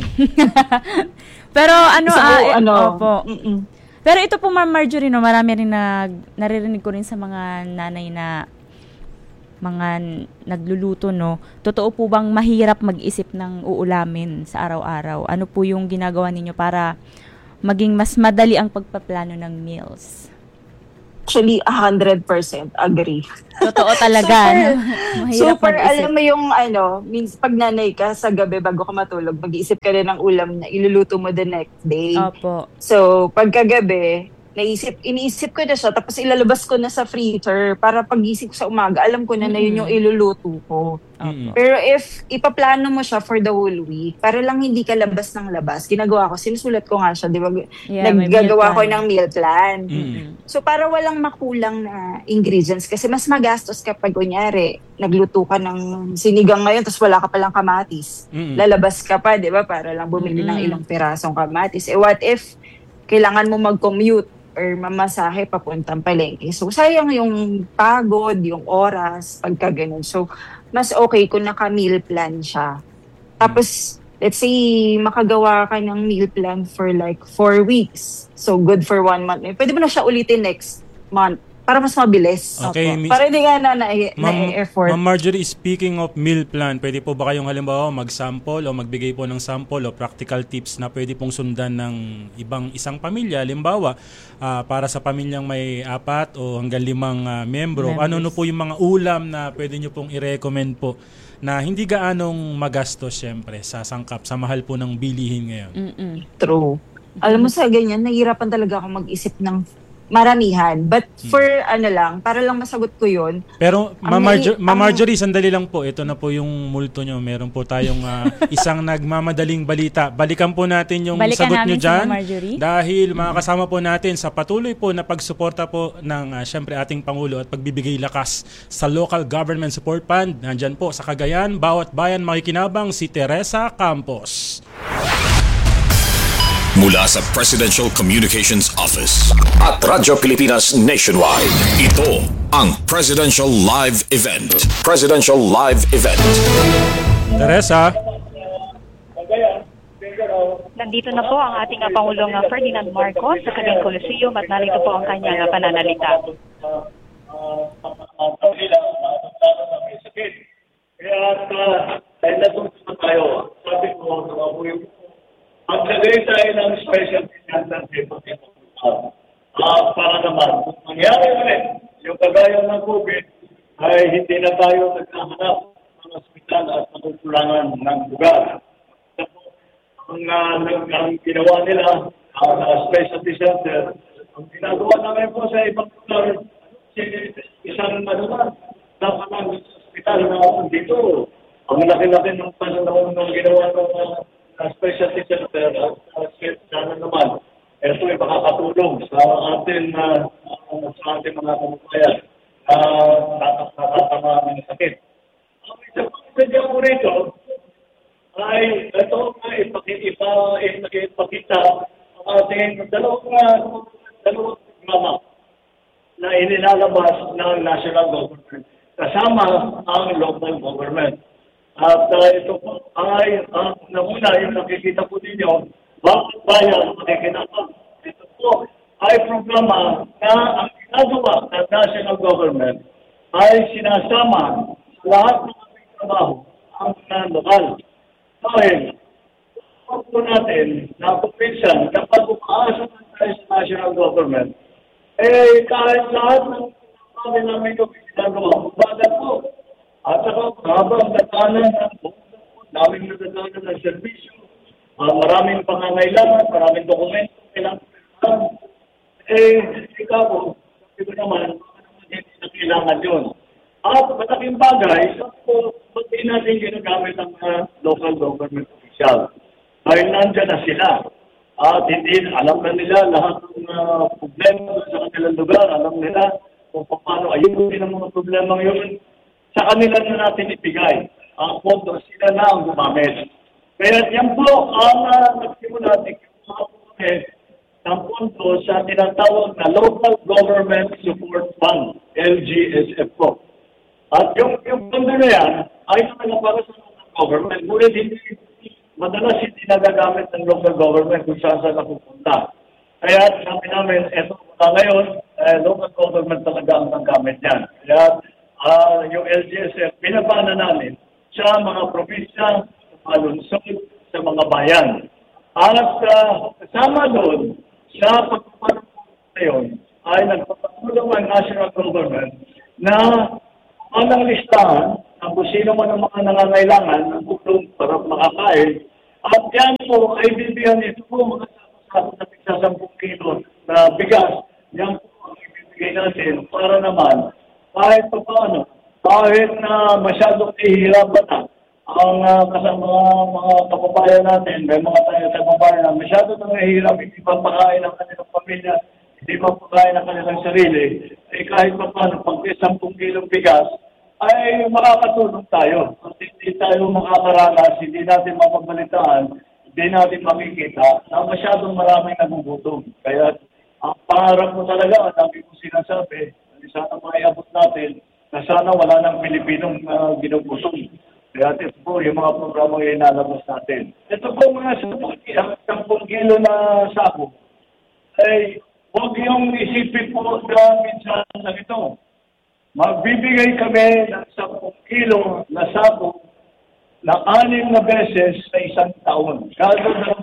Pero ano, So, ah, eh, ano, opo. Pero ito po, Ma'am Marjorie, no, marami rin nag, naririnig ko rin sa mga nanay na mga n- nagluluto, no. Totoo po bang mahirap mag-isip ng uulamin sa araw-araw? Ano po yung ginagawa ninyo para maging mas madali ang pagpaplano ng meals? Actually, one hundred percent agree. Totoo talaga. Super, no? Mahirap super mag-isip. alam mo yung ano, means pag nanay ka sa gabi bago ka matulog, mag-iisip ka rin ng ulam na iluluto mo the next day. Opo. So, pagkagabi, naisip, iniisip ko na siya, tapos ilalabas ko na sa freezer para pagising ko sa umaga, alam ko na na yun yung iluluto ko. Pero if ipaplano mo siya for the whole week, para lang hindi ka labas ng labas, ginagawa ko, sinusulat ko nga siya, di ba? Yeah, may Naggagawa meal ko plan. ng meal plan. Mm. So, para walang makulang na ingredients, kasi mas magastos kapag, kunyari, nagluto ka ng sinigang ngayon, tapos wala ka palang kamatis. Mm. Lalabas ka pa, di ba? Para lang bumili ng Mm. ilang pirasong kamatis. Eh, what if kailangan mo mag-commute or mamasahe papuntang palengke? So, sayang yung pagod, yung oras, pagka ganun. So, mas okay kung naka-meal plan siya. Tapos, let's say, makagawa ka ng meal plan for like four weeks. So, good for one month. Pwede mo na siya ulitin next month para mas mabilis. Okay, Opo. Miss- Para hindi nga na Ma'am, na-effort. Ma'am Marjorie, speaking of meal plan, pwede po ba kayong halimbawa mag-sample o magbigay po ng sample o practical tips na pwede pong sundan ng ibang isang pamilya? Halimbawa, ah, para sa pamilyang may apat o hanggang limang ah, membro, Members. ano no po yung mga ulam na pwede nyo pong i-recommend po na hindi gaanong magastos syempre sa sangkap, sa mahal po ng bilihin ngayon? Mm-mm. True. Alam mo sa ganyan, nahihirapan talaga ako mag-isip ng maramihan. But for ano lang, para lang masagot ko yun. Pero ang Ma Marjo- nai- Ma ang- Marjorie, sandali lang po. Ito na po yung multo nyo. Meron po tayong ah, isang nagmamadaling balita. Balikan po natin yung Balikan sagot nyo namin si dyan. Ma Marjorie. Dahil makakasama po natin sa patuloy po na pagsuporta po ng ah, syempre ating Pangulo at pagbibigay lakas sa Local Government Support Fund. Nandyan po sa Cagayan, bawat bayan makikinabang si Teresa Campos. Mula sa Presidential Communications Office at Radyo Pilipinas Nationwide, ito ang Presidential Live Event. Presidential Live Event. Teresa. Nandito na po ang ating uh, Pangulong uh, Ferdinand Marcos sa Cagayan Coliseum at narito po ang kanyang uh, pananalita. Kaya uh, dahil natutunan tayo, sabi ko, ang tagaytay ng special financial deposit uh, para naman, kung mangyari ulit, yung kagaya ng COVID, ay hindi na tayo nagkahanap ng ospital at matutulungan ng lugar. Ang, uh, ang ginawa nila uh, sa specialty center, ang ginagawa namin po sa ibang lugar, isang ano na, dapat ang ospital na dito. Ang laki-laki ng panahon ng ginawa ng uh, specialty center at uh, sana naman, ito ay makakatulong sa atin uh, uh, sa ating mga kamukayan na uh, nakatama ng sakit. Ang isang pagsadya ko rito ay ito ay ipakita ang ating dalawang dalawang programa na inilalabas ng national government kasama ang local government. At uh, ito po ay ang uh, nauna yung nakikita po ninyo, bakit bayan makikinabang. Ito po ay programa na ang ginagawa ng national government ay sinasama sa lahat ng ating trabaho ang uh, lokal. Dahil, huwag po natin na kung minsan, kapag umaasa tayo sa national government, eh kahit lahat ng kami namin kami ginagawa, bagat po. At saka, habang datanan ng daming nadatanan ng servisyo, uh, maraming pangangailangan, maraming dokumento, kailangan, eh, ikaw po, ito naman, hindi na kailangan yun. At malaking bagay, so, ba't di natin ginagamit ang uh, local government official? Dahil nandyan na sila. At hindi, alam na nila lahat ng uh, problema sa kanilang lugar, alam nila kung paano ayusin ang mga problema yun. Sa kanila na natin ibigay ang pondo, sila na ang gumamit. Kaya yan po ang uh, nagsimula natin ng pondo sa tinatawag na Local Government Support Fund, L G S F po. At yung, yung pondo na yan ay naman para sa local government. Ngunit hindi, madalas hindi nagagamit ng local government kung saan saan napupunta. Kaya sabi namin, eto na ngayon, eh, local government talaga ang nagamit yan. Kaya Uh, yung L G S F, pinapana namin sa mga probinsya, sa mga lungsod, sa mga bayan. At uh, kasama doon, sa pagpapanong ngayon, ay nagpapatulong ang national government na anong listahan ng kung sino man ang mga nangangailangan ng tulong para makakain. At yan po ay bibigyan ito po mga sa sampung kilo na bigas. Yan po ang ibibigay natin para naman kahit pa paano, kahit na masyadong ihirapan na ang uh, kasama mga kapabayan natin, may mga tayo sa kapabayan na masyado na nahihirap, hindi mapakain ang kanilang pamilya, hindi mapakain ang kanilang sarili, eh kahit pa paano, pag sampung kilong bigas, ay makakatulong tayo. At hindi tayo makakaranas, hindi natin mapabalitaan, hindi natin makikita na masyadong maraming nagugutom. Kaya ang pangarap mo talaga, ang dami kong sinasabi, sana maiabot natin na sana wala ng Pilipinong uh, ginugutom. Kaya ito po yung mga programa yung inalabas natin. Ito po mga sampung kilo na sako, ay huwag yung isipin po na minsan na ito. Magbibigay kami ng sampung kilo na sako na anim na beses sa isang taon. Kada na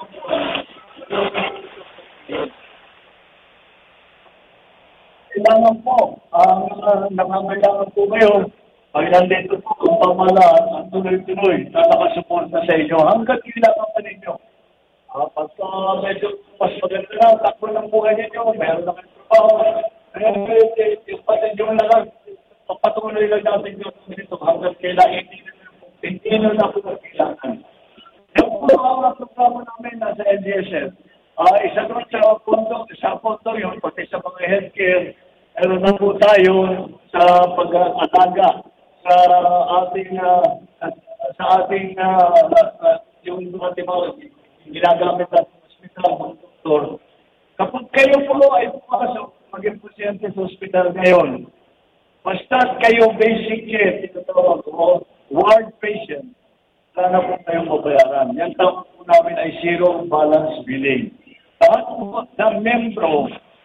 kailangan po, ang uh, nangangailangan po ngayon, pag nandito po ang pamahalaan, ang tuloy-tuloy na nakasupport na sa inyo, hanggang kailangan pa ninyo. Uh, pag uh, medyo mas maganda na, takbo ng buhay ninyo, meron na kayo yung patid yung nalang, patuloy lang natin yung dito hanggang kailangan, hindi na na po kailangan. Yung po ang programa namin nasa N D S F, uh, isa doon sa punto, sa punto yun, pati sa mga healthcare, meron na po tayo sa pag-ataga sa ating, uh, sa ating, uh, uh, yung mga tibaw, ginagamit natin sa hospital, mga doktor. Kapag kayo po ay pumasok, maging pasyente sa hospital ngayon, basta kayo basic care, tinatawag ko, ward patient, wala na po kayong mabayaran. Yan tawag po namin ay zero balance billing. Lahat po ng membro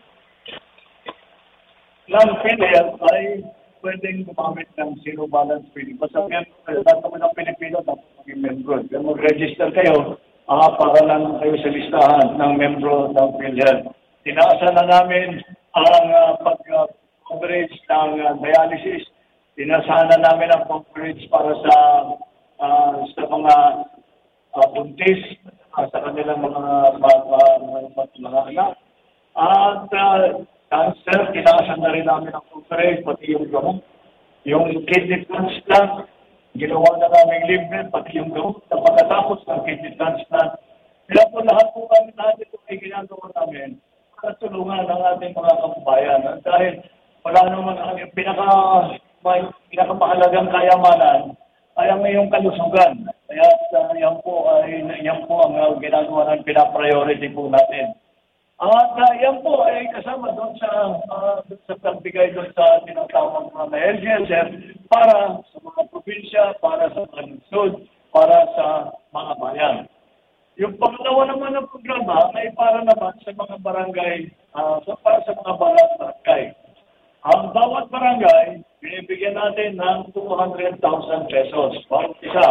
ng P N L ay pwedeng gumamit ng zero balance billing. Basta membro, lahat naman ng Pilipino, dapat maging membro. Kaya mag-register kayo, ah, para lang kayo sa listahan ng membro ng P N L. Tinaasa na namin ang uh, pag-coverage uh, ng uh, dialysis. Tinasahan na namin ang coverage para sa uh, sa mga uh, buntis, uh, sa kanilang mga mga, mga, mga anak. At uh, cancer, tinasan na rin namin ang coverage, pati yung gamot. Yung kidney transplant, ginawa na namin libre, pati yung gamot. Na pagkatapos ng kidney transplant, kaya po lahat po kami natin ito ay ginagawa namin para tulungan ang ating mga kababayan. Dahil wala naman ang pinaka, may, pinakamahalagang kayamanan ay ang iyong kalusugan. Kaya uh, yan po ay yan po ang uh, ginagawa ng pinapriority po natin. At uh, yan po ay kasama doon sa uh, doon sa pagbigay doon sa tinatawag mga L G S F para sa mga probinsya, para sa mga lungsod, para sa mga bayan. Yung pangalawa naman ng programa ay para naman sa mga barangay, uh, so para sa mga barangay. Ang bawat barangay, binibigyan natin ng two hundred thousand pesos. Bawat isa.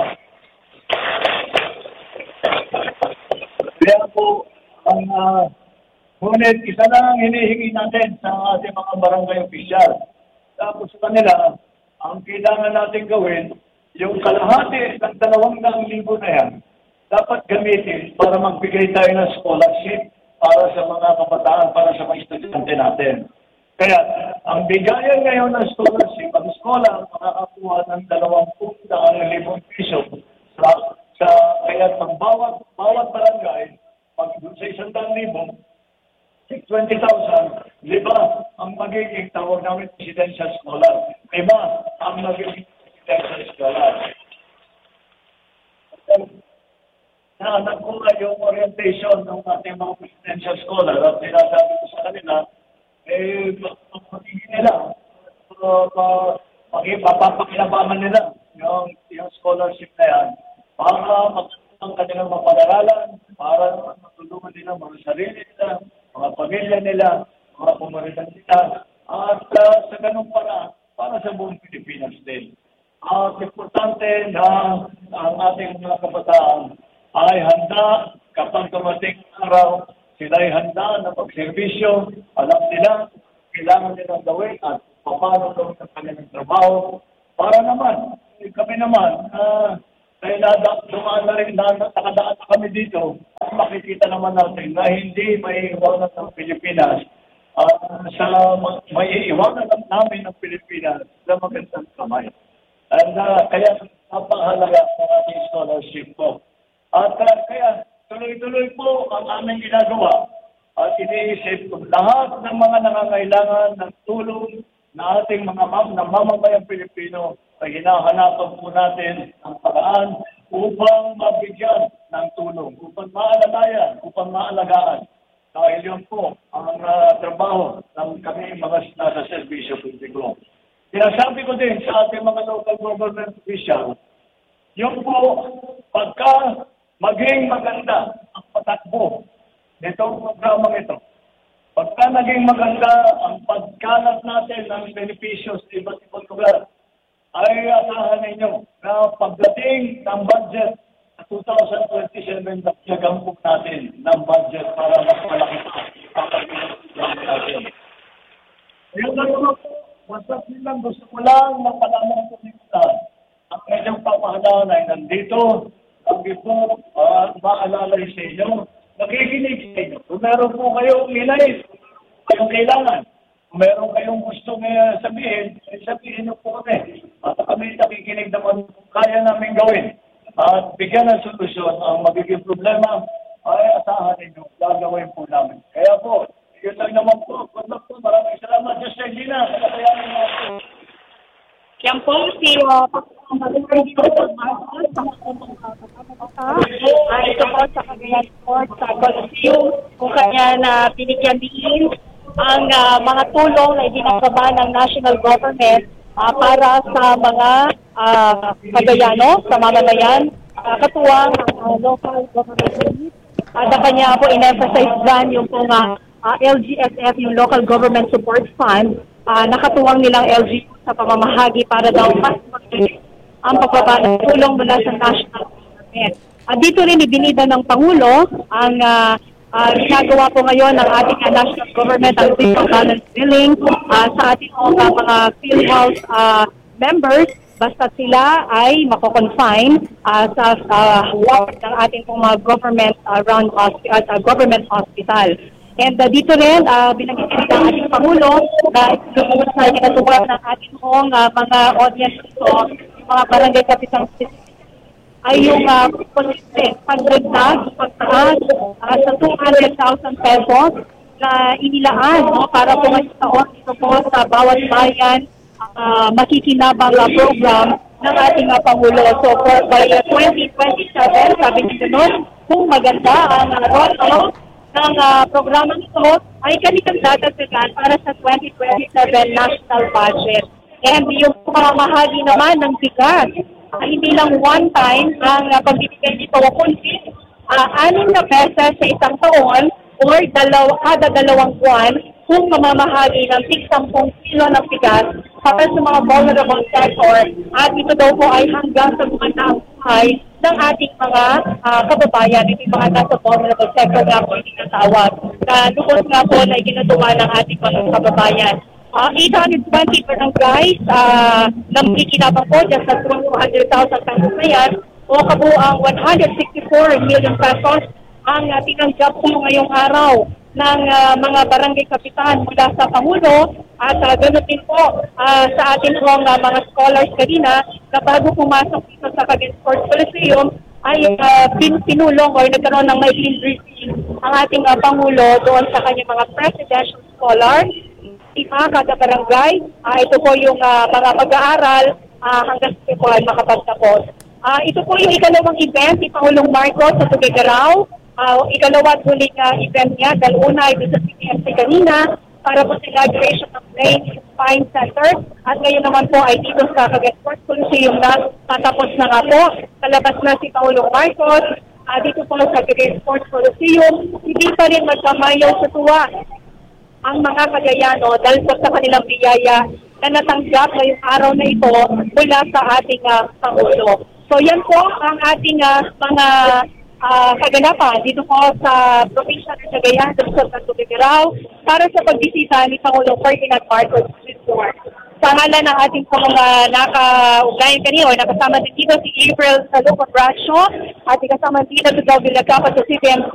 Kaya po, ang uh, ngunit isa lang ang hinihingi natin sa ating mga barangay opisyal. Tapos sa kanila, ang kailangan natin gawin, yung kalahati ng dalawang daang libo na yan, dapat gamitin para magbigay tayo ng scholarship para sa mga kabataan, para sa mga estudyante natin. Kaya, ang bigayan ngayon ng scholarship, ang scholar makakakuha ng dalawampung daang libong piso sa, sa kaya ng bawat, bawat barangay, pag sa isang daang libo, twenty thousand, lima ang magiging tawag namin residential scholar. Lima ang magiging residential scholar. Na nakuha yung orientation ng ating mga presidential scholar at sinasabi ko sa kanila, eh, magiging nila, mapapakilabangan nila yung, yung scholarship na yan para magkaroon ang kanilang mapag-aralan, para matulungan nila mga sarili nila, mga pamilya nila, mga pumaritan nila, at uh, sa ganung para, para sa buong Pilipinas din. At uh, importante na ang ating mga kabataan ay handa kapag dumating araw, sila ay handa na pagservisyo, alam nila, kailangan nilang gawin at paano gawin ang kanilang trabaho. Para naman, kami naman, uh, ay dumaan na rin, nakadaan na kami dito, at makikita naman natin na hindi may iwanan ng Pilipinas at uh, sa may iwanan namin ng Pilipinas sa magandang kamay. And uh, kaya napakahalaga ng ating scholarship po. At uh, kaya tuloy-tuloy po ang aming ginagawa at iniisip ko lahat ng mga nangangailangan ng tulong na ating mga mam na mamamayang Pilipino ay hinahanapan po natin ang paraan upang mabigyan ng tulong, upang maalalayan, upang maalagaan. Dahil yun po ang uh, trabaho ng kami mga nasa serbisyo publiko. Sinasabi ko din sa ating mga local government official, yung po pagka maging maganda ang patakbo nitong programang ito. Pagka naging maganda ang pagkalat natin ng benepisyo sa iba't ibang lugar, ay asahan ninyo na pagdating ng budget sa two thousand twenty-seven, nagyagang po natin ng budget para mas malaki pa ipapagpapagpapag natin. Yung naroon po, basta silang gusto ko lang na palaman po nila ang kanyang pamahalaan ay nandito. Sabi po, uh, maalala sa inyo, nakikinig sa inyo. Kung meron po kayong inay, kayong kailangan. Kung meron kayong gustong uh, sabihin, eh, sabihin nyo po kami. At kami nakikinig naman kung kaya namin gawin. At bigyan ng solusyon ang magiging problema ay asahan ninyo, gagawin po namin. Kaya po, yun lang naman po. Good luck po. Maraming salamat. Diyos na Gina. Kakayanin mo po. Yan po si uh, uh, ito po sa Cagayan Sport sa Coliseum kung kanya na binigyan din ang uh, mga tulong na ibinababa ng national government uh, para sa mga uh, Cagayano, sa mamamayan, uh, katuwang uh, local government unit. At uh, kanya po in-emphasize dyan yung pong uh, uh, L G S F, yung Local Government Support Fund, uh, nakatuwang nilang L G U sa pamamahagi para daw mas mag- ang pagbaba ng tulong mula sa national government. At dito rin ibinida ng Pangulo ang uh, uh, ginagawa po ngayon ng ating uh, national government ang zero balance billing uh, sa ating uh, mga PhilHealth uh, members basta sila ay mako-confine uh, sa uh, ward ng ating mga government uh, run hospi- at uh, government hospital. And uh, dito rin, uh, binanggit rin ang ating Pangulo na ito sa kinatuwa ng ating hong uh, mga audience ito, mga barangay kapitang ay yung uh, posible pagdagdag, pagtaas uh, sa two hundred thousand pesos na inilaan no, para po ngayong taon ito po sa bawat bayan uh, makikinabang uh, program ng ating uh, Pangulo. So for by uh, twenty twenty-seven, sabi nito nun, kung maganda ang uh, rollout ng uh, programa nito ay kanilang dadagdagan para sa twenty twenty-seven national budget. And yung pamamahagi naman ng bigas, uh, hindi lang one time ang uh, pagbibigay nito, kundi uh, anim na beses sa isang taon or dalaw, kada dalawang buwan kung mamamahagi ng tig-sampung kilo ng bigas para sa mga vulnerable sector. At ito daw po ay hanggang sa bumanang buhay ng ating mga uh, kababayan, itong mga nasa vulnerable sector na po itinatawag. Na doon nga po na iginagawa ng ating mga kababayan. Uh, eight hundred twenty barangays uh, na makikinabang po dyan sa two hundred thousand pesos na yan o kabuang one hundred sixty-four million pesos ang uh, tinanggap po ngayong araw ng uh, mga barangay kapitan mula sa Pangulo at uh, ganoon din po uh, sa ating uh, mga scholars kanina na bago pumasok dito sa Cagayan Sports Coliseum ay uh, pin pinulong o nagkaroon ng maikling briefing ang ating uh, Pangulo doon sa kanyang mga presidential scholars. Ima kada barangay, uh, ito po yung uh, mga mag-aaral uh, hanggang sa po ay makapagtapos. Uh, ito po yung ikalawang event ni Pangulong Marcos sa Tuguegarao. Uh, ikalawa at huling uh, event niya, dahil una ay sa C T M C kanina para po sa inauguration ng Brain Spine Center. At ngayon naman po ay dito sa Cagayan Sports Coliseum na tatapos na nga po. Kalabas na si Pangulong Marcos. Uh, dito po sa Cagayan Sports Coliseum, hindi pa rin magkamayaw sa tuwa ang mga Cagayano dahil po sa kanilang biyaya na natanggap ngayong araw na ito mula sa ating uh, Pangulo. So yan po ang ating uh, mga Uh, kaganapan dito po sa probinsya ng Cagayan del Sur, Tuguegarao para sa pagbisita ni Pangulong Ferdinand Marcos Junior Sa ngalan ng ating mga naka-ugnayan kanina o nakasama din dito si April Saluco Bracho at kasama din dito sa Villacapa sa C T M C